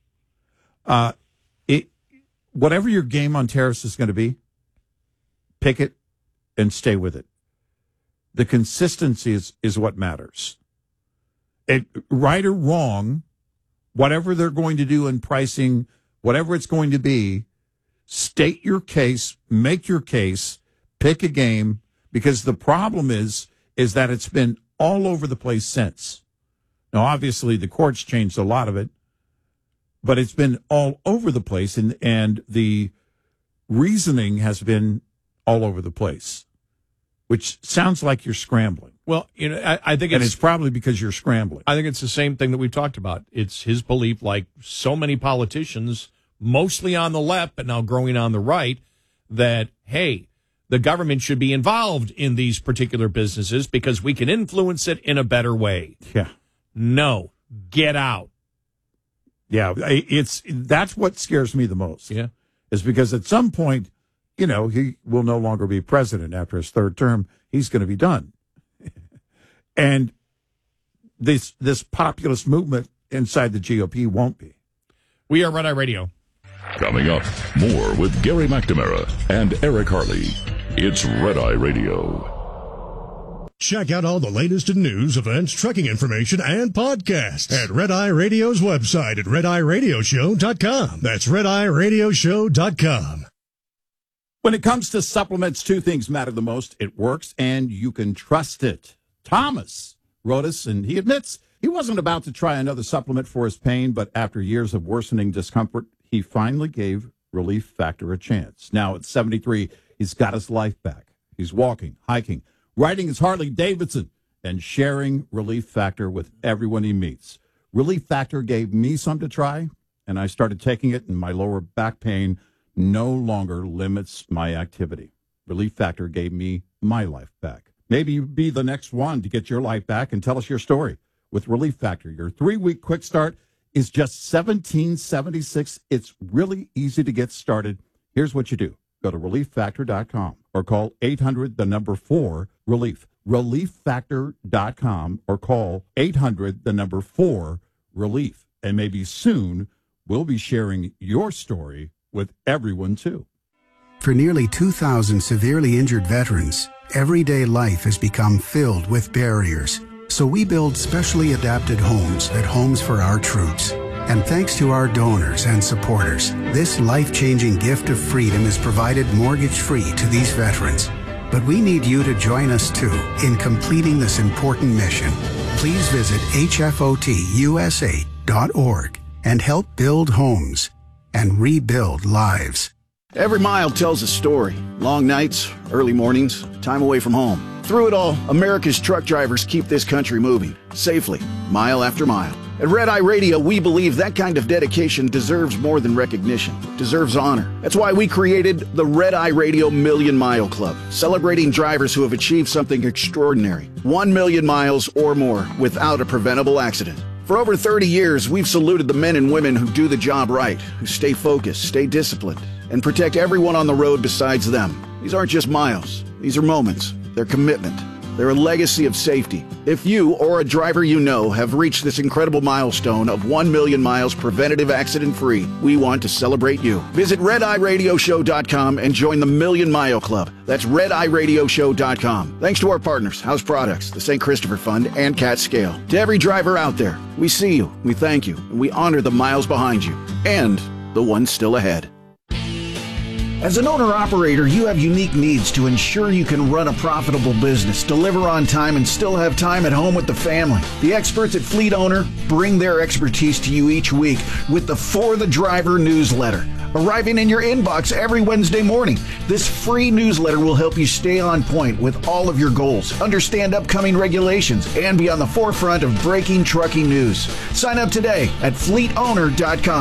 Speaker 1: Uh, it, whatever your game on tariffs is going to be, pick it and stay with it. The consistency is, is what matters. It, right or wrong, whatever they're going to do in pricing, whatever it's going to be, state your case, make your case, pick a game, because the problem is, is that it's been all over the place since. Now, obviously, the courts changed a lot of it, but it's been all over the place, and, and the reasoning has been all over the place, which sounds like you're scrambling.
Speaker 2: Well, you know, I, I think
Speaker 1: and
Speaker 2: it's,
Speaker 1: it's probably because you're scrambling.
Speaker 2: I think it's the same thing that we've talked about. It's his belief, like so many politicians, mostly on the left, but now growing on the right, that, hey, the government should be involved in these particular businesses because we can influence it in a better way.
Speaker 1: Yeah.
Speaker 2: No, get out.
Speaker 1: Yeah, it's that's what scares me the most.
Speaker 2: Yeah.
Speaker 1: Is because at some point, you know, he will no longer be president after his third term. He's going to be done. And this this populist movement inside the G O P won't be.
Speaker 2: We are Red Eye Radio.
Speaker 7: Coming up, more with Gary McNamara and Eric Harley. It's Red Eye Radio.
Speaker 8: Check out all the latest in news, events, trucking information, and podcasts at Red Eye Radio's website at red eye radio show dot com. That's red eye radio show dot com.
Speaker 1: When it comes to supplements, two things matter the most. It works, and you can trust it. Thomas wrote us, and he admits he wasn't about to try another supplement for his pain, but after years of worsening discomfort, he finally gave Relief Factor a chance. Now at seventy-three, he's got his life back. He's walking, hiking, riding his Harley Davidson, and sharing Relief Factor with everyone he meets. Relief Factor gave me some to try, and I started taking it, and my lower back pain no longer limits my activity. Relief Factor gave me my life back. Maybe you'd be the next one to get your life back and tell us your story. With Relief Factor, your three-week quick start is just seventeen seventy-six. It's really easy to get started. Here's what you do. Go to relief factor dot com or call eight hundred, the number four, relief. relief factor dot com or call eight hundred, the number four, relief. And maybe soon we'll be sharing your story with everyone, too.
Speaker 9: For nearly two thousand severely injured veterans, everyday life has become filled with barriers. So we build specially adapted homes at Homes for Our Troops. And thanks to our donors and supporters, this life-changing gift of freedom is provided mortgage-free to these veterans. But we need you to join us, too, in completing this important mission. Please visit H F O T U S A dot org and help build homes and rebuild lives.
Speaker 4: Every mile tells a story. Long nights, early mornings, time away from home. Through it all, America's truck drivers keep this country moving, safely, mile after mile. At Red Eye Radio, we believe that kind of dedication deserves more than recognition, deserves honor. That's why we created the Red Eye Radio Million Mile Club, celebrating drivers who have achieved something extraordinary. One million miles or more without a preventable accident. For over thirty years, we've saluted the men and women who do the job right, who stay focused, stay disciplined, and protect everyone on the road besides them. These aren't just miles. These are moments. They're commitment. They're a legacy of safety. If you or a driver you know have reached this incredible milestone of one million miles preventative accident-free, we want to celebrate you. Visit red eye radio show dot com and join the Million Mile Club. That's red eye radio show dot com. Thanks to our partners, House Products, the Saint Christopher Fund, and Cat Scale. To every driver out there, we see you, we thank you, and we honor the miles behind you and the ones still ahead. As an owner-operator, you have unique needs to ensure you can run a profitable business, deliver on time, and still have time at home with the family. The experts at Fleet Owner bring their expertise to you each week with the For the Driver newsletter, arriving in your inbox every Wednesday morning. This free newsletter will help you stay on point with all of your goals, understand upcoming regulations, and be on the forefront of breaking trucking news. Sign up today at fleet owner dot com.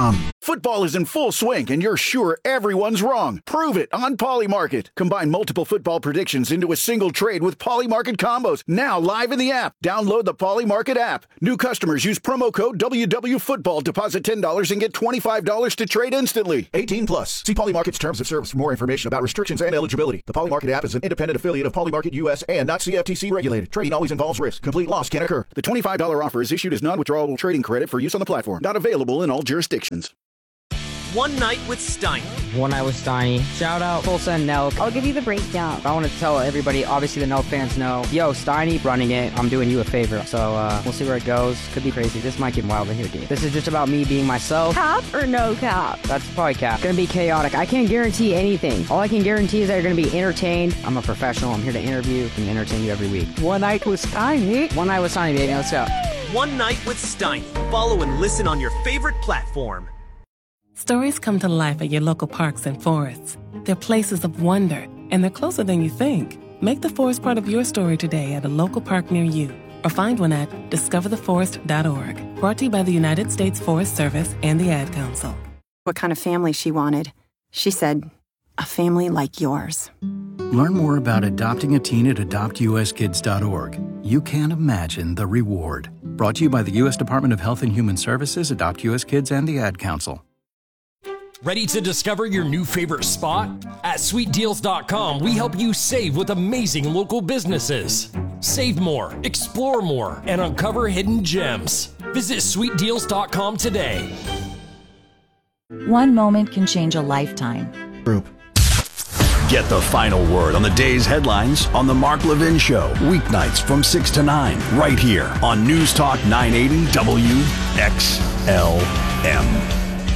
Speaker 4: Football is in full swing, and you're sure everyone's wrong. Prove it on Polymarket. Combine multiple football predictions into a single trade with Polymarket combos. Now live in the app. Download the Polymarket app. New customers use promo code W W Football. Deposit ten dollars and get twenty-five dollars to trade instantly. eighteen plus. See Polymarket's terms of service for more information about restrictions and eligibility. The Polymarket app is an independent affiliate of Polymarket U S and not C F T C regulated. Trading always involves risk. Complete loss can occur. The twenty-five dollars offer is issued as non-withdrawable trading credit for use on the platform. Not available in all jurisdictions.
Speaker 10: One Night with Steiny.
Speaker 13: One Night with Steiny. Shout out Tulsa and Nelk. I'll give you the breakdown. I want to tell everybody, obviously the Nelk fans know, yo, Steiny running it. I'm doing you a favor. So uh, we'll see where it goes. Could be crazy. This might get wild in here, dude. This is just about me being myself.
Speaker 16: Cap or no cap?
Speaker 13: That's probably cap. Gonna be chaotic. I can't guarantee anything. All I can guarantee is that you're gonna be entertained. I'm a professional. I'm here to interview and entertain you every week. One Night with Steiny. One Night with Steiny, baby. Let's go.
Speaker 10: One Night with Steiny. Follow and listen on your favorite platform.
Speaker 17: Stories come to life at your local parks and forests. They're places of wonder, and they're closer than you think. Make the forest part of your story today at a local park near you, or find one at discover the forest dot org. Brought to you by the United States Forest Service and the Ad Council.
Speaker 18: What kind of family she wanted. She said, a family like yours.
Speaker 26: Learn more about adopting a teen at adopt U S kids dot org. You can't imagine the reward. Brought to you by the U S Department of Health and Human Services, Adopt U S Kids, and the Ad Council.
Speaker 24: Ready to discover your new favorite spot? At sweet deals dot com, we help you save with amazing local businesses. Save more, explore more, and uncover hidden gems. Visit sweet deals dot com today.
Speaker 27: One moment can change a lifetime.
Speaker 14: Group. Get the final word on the day's headlines on The Mark Levin Show, weeknights from six to nine, right here on News Talk nine eighty W X L M.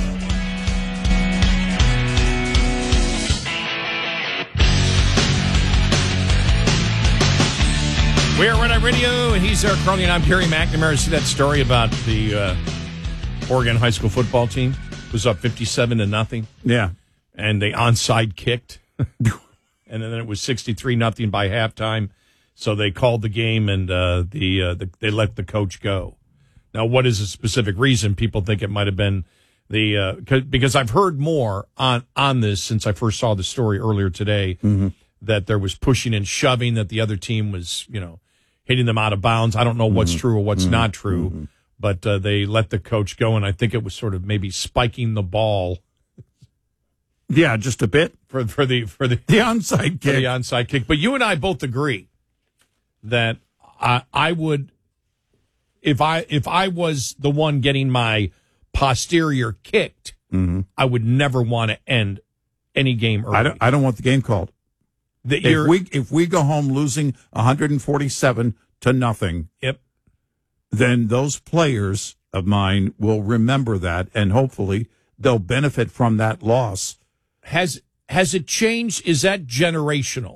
Speaker 2: We're Red Eye Radio, and he's Eric Crowley, and I'm Gary McNamara. See that story about the uh, Oregon high school football team? It was up fifty-seven to nothing.
Speaker 1: Yeah.
Speaker 2: And they onside kicked. And then it was sixty-three nothing by halftime. So they called the game, and uh, the, uh, the they let the coach go. Now, what is a specific reason? People think it might have been the uh, because I've heard more on, on this since I first saw the story earlier today,
Speaker 1: mm-hmm.
Speaker 2: that there was pushing and shoving, that the other team was, you know, hitting them out of bounds. I don't know what's mm-hmm. true or what's mm-hmm. not true, mm-hmm. but uh, they let the coach go, and I think it was sort of maybe spiking the ball.
Speaker 1: Yeah, just a bit
Speaker 2: for for the for the
Speaker 1: the onside kick.
Speaker 2: For the onside kick. But you and I both agree that I I would if I if I was the one getting my posterior kicked,
Speaker 1: mm-hmm.
Speaker 2: I would never want to end any game early.
Speaker 1: I don't I don't want the game called.
Speaker 2: That
Speaker 1: if we if we go home losing one forty-seven to nothing,
Speaker 2: yep,
Speaker 1: then those players of mine will remember that, and hopefully they'll benefit from that loss.
Speaker 2: Has has it changed? Is that generational?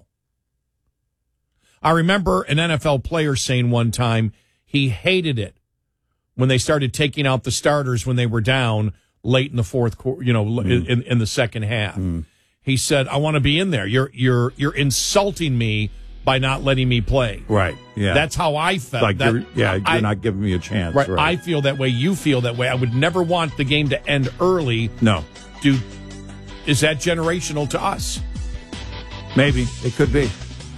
Speaker 2: I remember an N F L player saying one time he hated it when they started taking out the starters when they were down late in the fourth quarter, you know, mm. in, in the second half.
Speaker 1: Mm.
Speaker 2: He said, "I want to be in there. You're you're you're insulting me by not letting me play."
Speaker 1: Right. Yeah.
Speaker 2: That's how I felt.
Speaker 1: Like
Speaker 2: that,
Speaker 1: you're, yeah, you're
Speaker 2: I,
Speaker 1: not giving me a chance.
Speaker 2: Right,
Speaker 1: right.
Speaker 2: I feel that way. You feel that way. I would never want the game to end early.
Speaker 1: No.
Speaker 2: Do is that generational to us?
Speaker 1: Maybe it could be.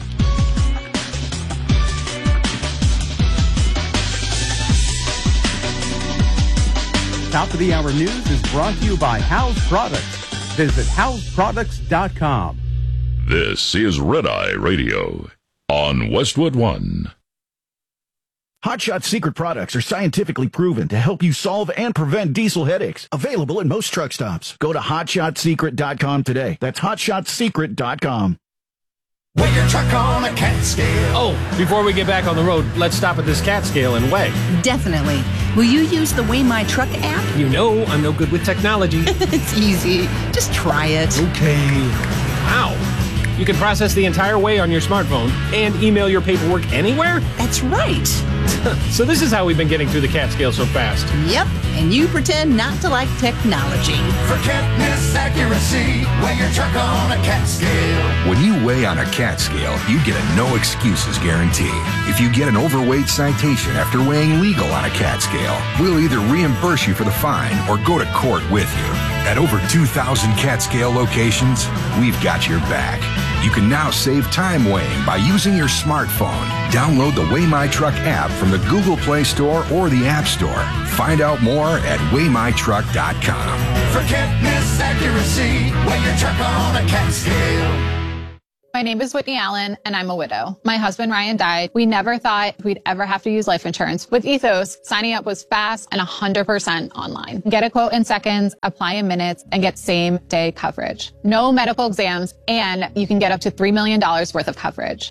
Speaker 28: Top of the Hour News is brought to you by House Products. Visit house products dot com.
Speaker 7: This is Red Eye Radio on Westwood One.
Speaker 4: Hot Shot Secret products are scientifically proven to help you solve and prevent diesel headaches. Available at most truck stops. Go to hot shot secret dot com today. That's hot shot secret dot com.
Speaker 29: Weigh your truck on a cat scale.
Speaker 30: Oh, before we get back on the road, let's stop at this cat scale and weigh.
Speaker 16: Definitely. Will you use the Weigh My Truck app?
Speaker 30: You know I'm no good with technology.
Speaker 16: It's easy. Just try it.
Speaker 30: Okay. Wow. You can process the entire weigh on your smartphone and email your paperwork anywhere?
Speaker 16: That's right.
Speaker 30: So this is how we've been getting through the Catskill so fast.
Speaker 16: Yep, and you pretend not to like technology.
Speaker 29: Forgetness, accuracy, weigh your truck on a cat scale.
Speaker 6: When you weigh on a cat scale, you get a no excuses guarantee. If you get an overweight citation after weighing legal on a cat scale, we'll either reimburse you for the fine or go to court with you. At over two thousand cat scale locations, we've got your back. You can now save time weighing by using your smartphone. Download the Weigh My Truck app from the Google Play Store or the App Store. Find out more at weigh my truck dot com.
Speaker 29: Forgetness, accuracy, weigh your truck on a cat scale.
Speaker 11: My name is Whitney Allen, and I'm a widow. My husband, Ryan, died. We never thought we'd ever have to use life insurance. With Ethos, signing up was fast and one hundred percent online. Get a quote in seconds, apply in minutes, and get same-day coverage. No medical exams, and you can get up to three million dollars worth of coverage.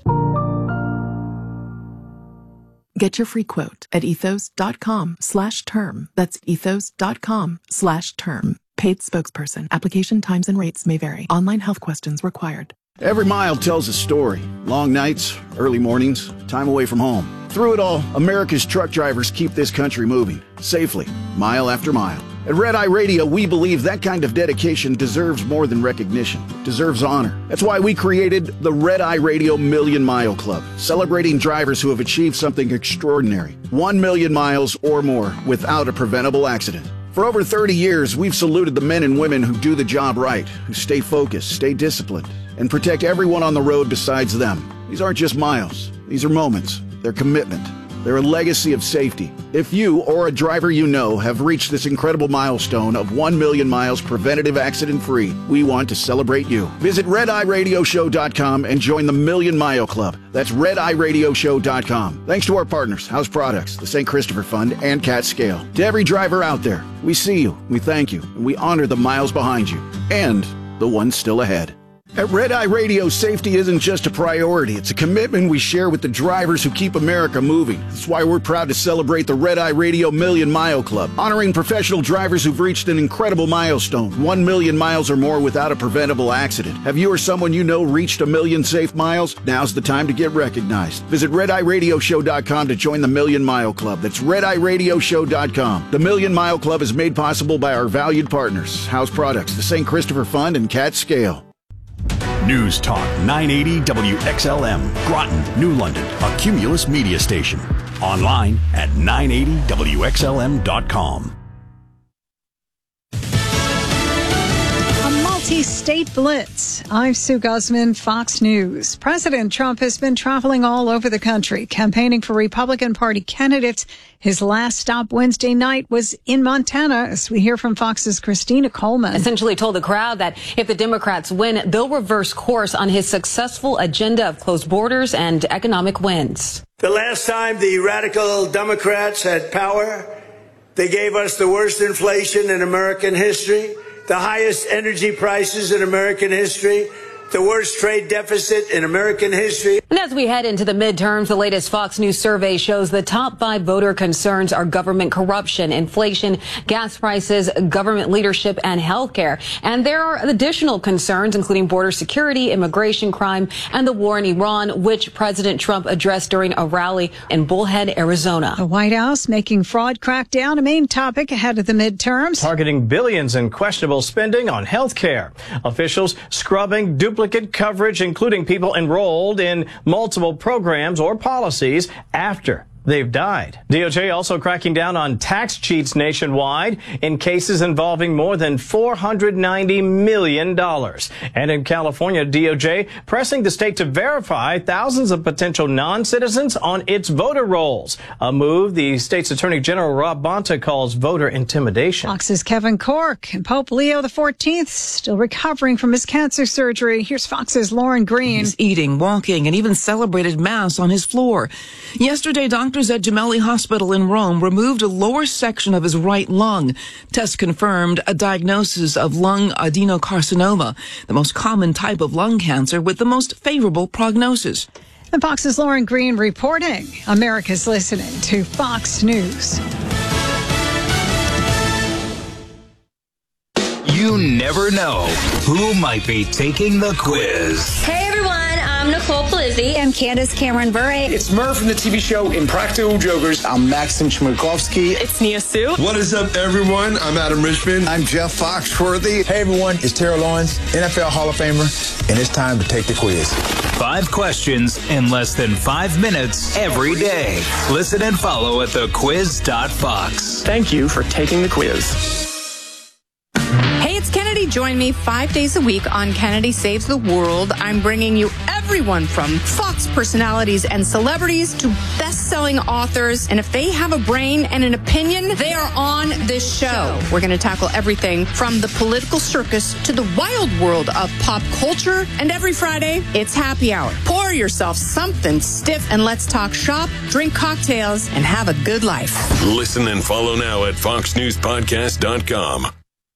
Speaker 17: Get your free quote at ethos.com slash term. That's ethos.com slash term. Paid spokesperson. Application times and rates may vary. Online health questions required.
Speaker 4: Every mile tells a story. Long nights, early mornings, time away from home. Through it all, America's truck drivers keep this country moving, safely, mile after mile. At Red Eye Radio, we believe that kind of dedication deserves more than recognition. It deserves honor. That's why we created the Red Eye Radio Million Mile Club, celebrating drivers who have achieved something extraordinary. One million miles or more without a preventable accident. For over thirty years, we've saluted the men and women who do the job right, who stay focused, stay disciplined, and protect everyone on the road besides them. These aren't just miles. These are moments. They're commitment. They're a legacy of safety. If you or a driver you know have reached this incredible milestone of one million miles preventative accident-free, we want to celebrate you. Visit red eye radio show dot com and join the Million Mile Club. That's red eye radio show dot com. Thanks to our partners, House Products, the Saint Christopher Fund, and Cat Scale. To every driver out there, we see you, we thank you, and we honor the miles behind you and the ones still ahead. At Red Eye Radio, safety isn't just a priority. It's a commitment we share with the drivers who keep America moving. That's why we're proud to celebrate the Red Eye Radio Million Mile Club, honoring professional drivers who've reached an incredible milestone, one million miles or more without a preventable accident. Have you or someone you know reached a million safe miles? Now's the time to get recognized. Visit red eye radio show dot com to join the Million Mile Club. That's red eye radio show dot com. The Million Mile Club is made possible by our valued partners, House Products, the Saint Christopher Fund, and Cat Scale.
Speaker 14: News Talk nine eighty W X L M, Groton, New London, a Cumulus media station. Online at nine eighty W X L M dot com.
Speaker 12: Multi-state blitz. I'm Sue Guzman, Fox News. President Trump has been traveling all over the country, campaigning for Republican Party candidates. His last stop Wednesday night was in Montana, as we hear from Fox's Christina Coleman.
Speaker 15: Essentially told the crowd that if the Democrats win, they'll reverse course on his successful agenda of closed borders and economic wins.
Speaker 19: The last time the radical Democrats had power, they gave us the worst inflation in American history, the highest energy prices in American history, the worst trade deficit in American history.
Speaker 15: And as we head into the midterms, the latest Fox News survey shows the top five voter concerns are government corruption, inflation, gas prices, government leadership, and health care. And there are additional concerns, including border security, immigration crime, and the war in Iran, which President Trump addressed during a rally in Bullhead, Arizona.
Speaker 12: The White House making fraud crackdown a main topic ahead of the midterms.
Speaker 30: Targeting billions in questionable spending on health care. Officials scrubbing duplicate duplicate coverage, including people enrolled in multiple programs or policies after they've died. D O J also cracking down on tax cheats nationwide in cases involving more than four hundred ninety million dollars. And in California, D O J pressing the state to verify thousands of potential non-citizens on its voter rolls, a move the state's Attorney General Rob Bonta calls voter intimidation.
Speaker 12: Fox's Kevin Corke and Pope Leo the fourteenth still recovering from his cancer surgery. Here's Fox's Lauren Green.
Speaker 20: He's eating, walking, and even celebrated Mass on his floor. Yesterday, doctors at Gemelli Hospital in Rome removed a lower section of his right lung. Tests confirmed a diagnosis of lung adenocarcinoma, the most common type of lung cancer with the most favorable prognosis.
Speaker 12: And Fox's Lauren Green reporting. America's listening to Fox News.
Speaker 21: You never know who might be taking the quiz.
Speaker 22: Hey everyone, I'm
Speaker 3: I'm Nicole Polizzi.
Speaker 5: I'm Candace Cameron Bure.
Speaker 8: It's Murph from the T V show Impractical Jokers. I'm Maxim Chmerkovskiy.
Speaker 9: It's Nia Sue.
Speaker 10: What is up, everyone? I'm Adam Richmond.
Speaker 13: I'm Jeff Foxworthy.
Speaker 21: Hey, everyone. It's Terrell Owens, N F L Hall of Famer, and it's time to take the quiz.
Speaker 22: Five questions in less than five minutes every day. Listen and follow at the quiz dot fox.
Speaker 8: Thank you for taking the quiz.
Speaker 16: Hey, it's Kennedy. Join me five days a week on Kennedy Saves the World. I'm bringing you everyone from Fox personalities and celebrities to best-selling authors. And if they have a brain and an opinion, they are on this show. We're going to tackle everything from the political circus to the wild world of pop culture. And every Friday, it's happy hour. Pour yourself something stiff and let's talk shop, drink cocktails, and have a good life.
Speaker 23: Listen and follow now at fox news podcast dot com.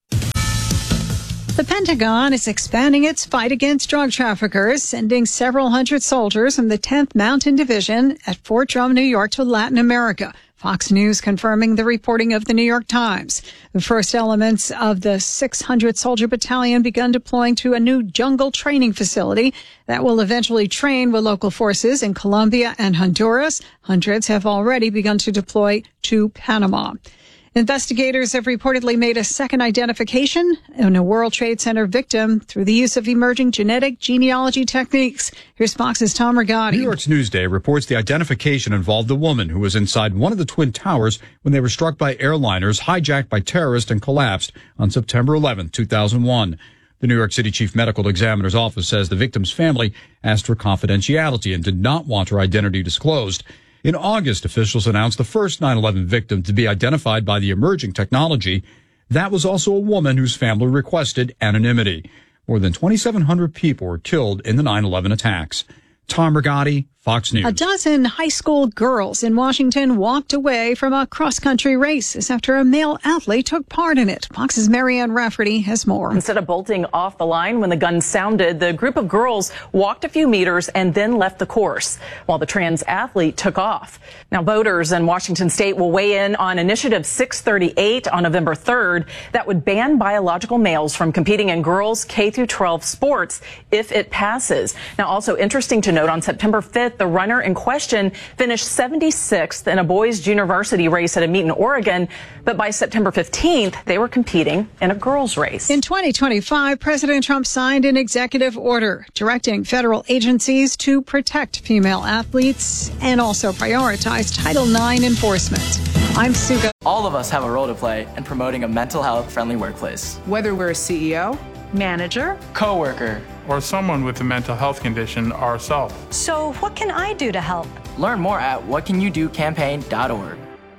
Speaker 12: The Pentagon is expanding its fight against drug traffickers, sending several hundred soldiers from the tenth Mountain Division at Fort Drum, New York, to Latin America. Fox News confirming the reporting of the New York Times. The first elements of the six hundred soldier battalion begun deploying to a new jungle training facility that will eventually train with local forces in Colombia and Honduras. Hundreds have already begun to deploy to Panama. Investigators have reportedly made a second identification in a World Trade Center victim through the use of emerging genetic genealogy techniques. Here's Fox's Tom Rigotti.
Speaker 25: New York's Newsday reports the identification involved a woman who was inside one of the Twin Towers when they were struck by airliners hijacked by terrorists and collapsed on September eleventh, two thousand one. The New York City Chief Medical Examiner's Office says the victim's family asked for confidentiality and did not want her identity disclosed. In August, officials announced the first nine eleven victim to be identified by the emerging technology. That was also a woman whose family requested anonymity. More than twenty-seven hundred people were killed in the nine eleven attacks. Tom Rigotti, Fox News.
Speaker 12: A dozen high school girls in Washington walked away from a cross-country race after a male athlete took part in it. Fox's Marianne Rafferty has more.
Speaker 31: Instead of bolting off the line when the gun sounded, the group of girls walked a few meters and then left the course while the trans athlete took off. Now, voters in Washington state will weigh in on Initiative six thirty-eight on November third that would ban biological males from competing in girls K through twelve sports if it passes. Now, also interesting to note, on September fifth, the runner in question finished seventy-sixth in a boys' junior varsity race at a meet in Oregon. But by September fifteenth, they were competing in a girls' race.
Speaker 12: In twenty twenty-five, President Trump signed an executive order directing federal agencies to protect female athletes and also prioritize Title nine enforcement. I'm Suga.
Speaker 32: All of us have a role to play in promoting a mental health friendly workplace.
Speaker 33: Whether we're a C E O, manager,
Speaker 32: coworker,
Speaker 34: or someone with a mental health condition ourselves.
Speaker 35: So what can I do to help?
Speaker 32: Learn more at what can you do campaign dot org.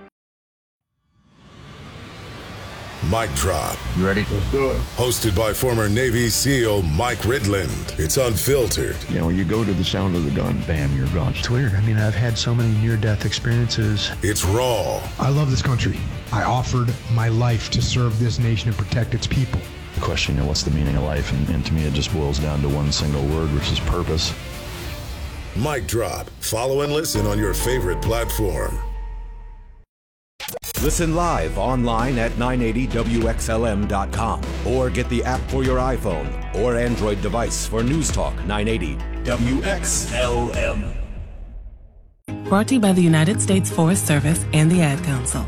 Speaker 36: Mic Drop.
Speaker 37: You ready?
Speaker 36: Let's do it. Hosted by former Navy SEAL Mike Ridland. It's unfiltered.
Speaker 37: You know, when you go to the sound of the gun, bam, you're gone.
Speaker 38: It's weird. I mean, I've had so many near-death experiences.
Speaker 36: It's raw.
Speaker 39: I love this country. I offered my life to serve this nation and protect its people.
Speaker 37: The question, you know, what's the meaning of life? And, and to me, it just boils down to one single word, which is purpose.
Speaker 36: Mic Drop. Follow and listen on your favorite platform.
Speaker 40: Listen live online at nine eighty W X L M dot com or get the app for your iPhone or Android device for News Talk nine eighty W X L M.
Speaker 17: Brought to you by the United States Forest Service and the Ad Council.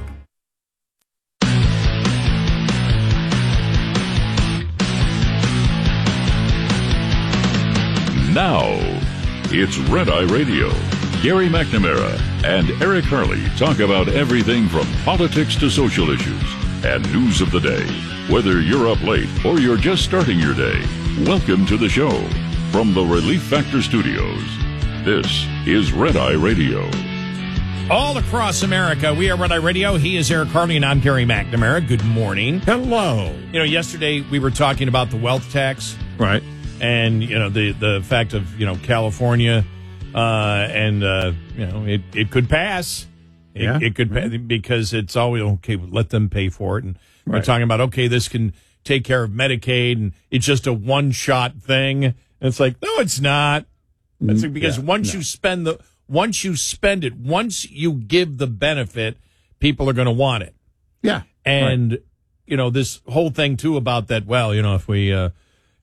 Speaker 7: Now, it's Red Eye Radio. Gary McNamara and Eric Harley talk about everything from politics to social issues and news of the day. Whether you're up late or you're just starting your day, welcome to the show. From the Relief Factor Studios, this is Red Eye Radio.
Speaker 2: All across America, we are Red Eye Radio. He is Eric Harley, and I'm Gary McNamara. Good morning.
Speaker 1: Hello.
Speaker 2: You know, yesterday we were talking about the wealth tax.
Speaker 1: Right.
Speaker 2: And, you know, the, the fact of, you know, California, uh, and, uh, you know, it, it could pass. It,
Speaker 1: yeah.
Speaker 2: it could pass because it's always, okay, let them pay for it. And
Speaker 1: right.
Speaker 2: we're talking about, okay, this can take care of Medicaid, and it's just a one-shot thing. And it's like, no, it's not. It's like, because yeah, once no. you spend the, once you spend it, once you give the benefit, people are going to want it.
Speaker 1: Yeah.
Speaker 2: And,
Speaker 1: right.
Speaker 2: you know, this whole thing, too, about that, well, you know, if we, uh,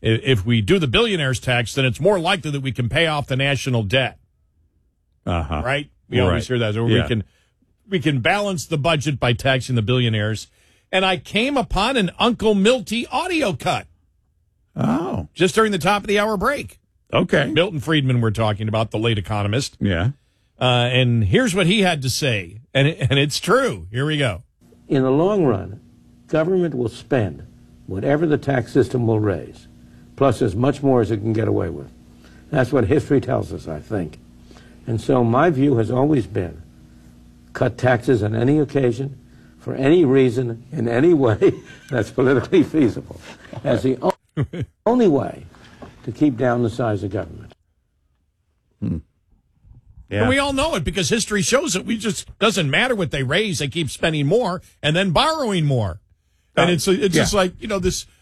Speaker 2: if we do the billionaires tax, then it's more likely that we can pay off the national debt.
Speaker 1: Uh-huh.
Speaker 2: Right? We
Speaker 1: Right.
Speaker 2: always hear that. Or
Speaker 1: Yeah.
Speaker 2: we can we can balance the budget by taxing the billionaires. And I came upon an Uncle Milty audio cut.
Speaker 1: Oh.
Speaker 2: Just during the top of the hour break.
Speaker 1: Okay.
Speaker 2: Milton Friedman we're talking about, the late economist.
Speaker 1: Yeah.
Speaker 2: Uh, and here's what he had to say. And, and it's true. Here we go.
Speaker 3: In the long run, government will spend whatever the tax system will raise, plus as much more as it can get away with. That's what history tells us, I think. And so my view has always been cut taxes on any occasion, for any reason, in any way that's politically feasible, as the o- only way to keep down the size of government.
Speaker 1: Hmm.
Speaker 2: And we all know it because history shows it. We just doesn't matter what they raise; they keep spending more and then borrowing more. And
Speaker 1: Uh,
Speaker 2: it's it's
Speaker 1: yeah.
Speaker 2: just like you know this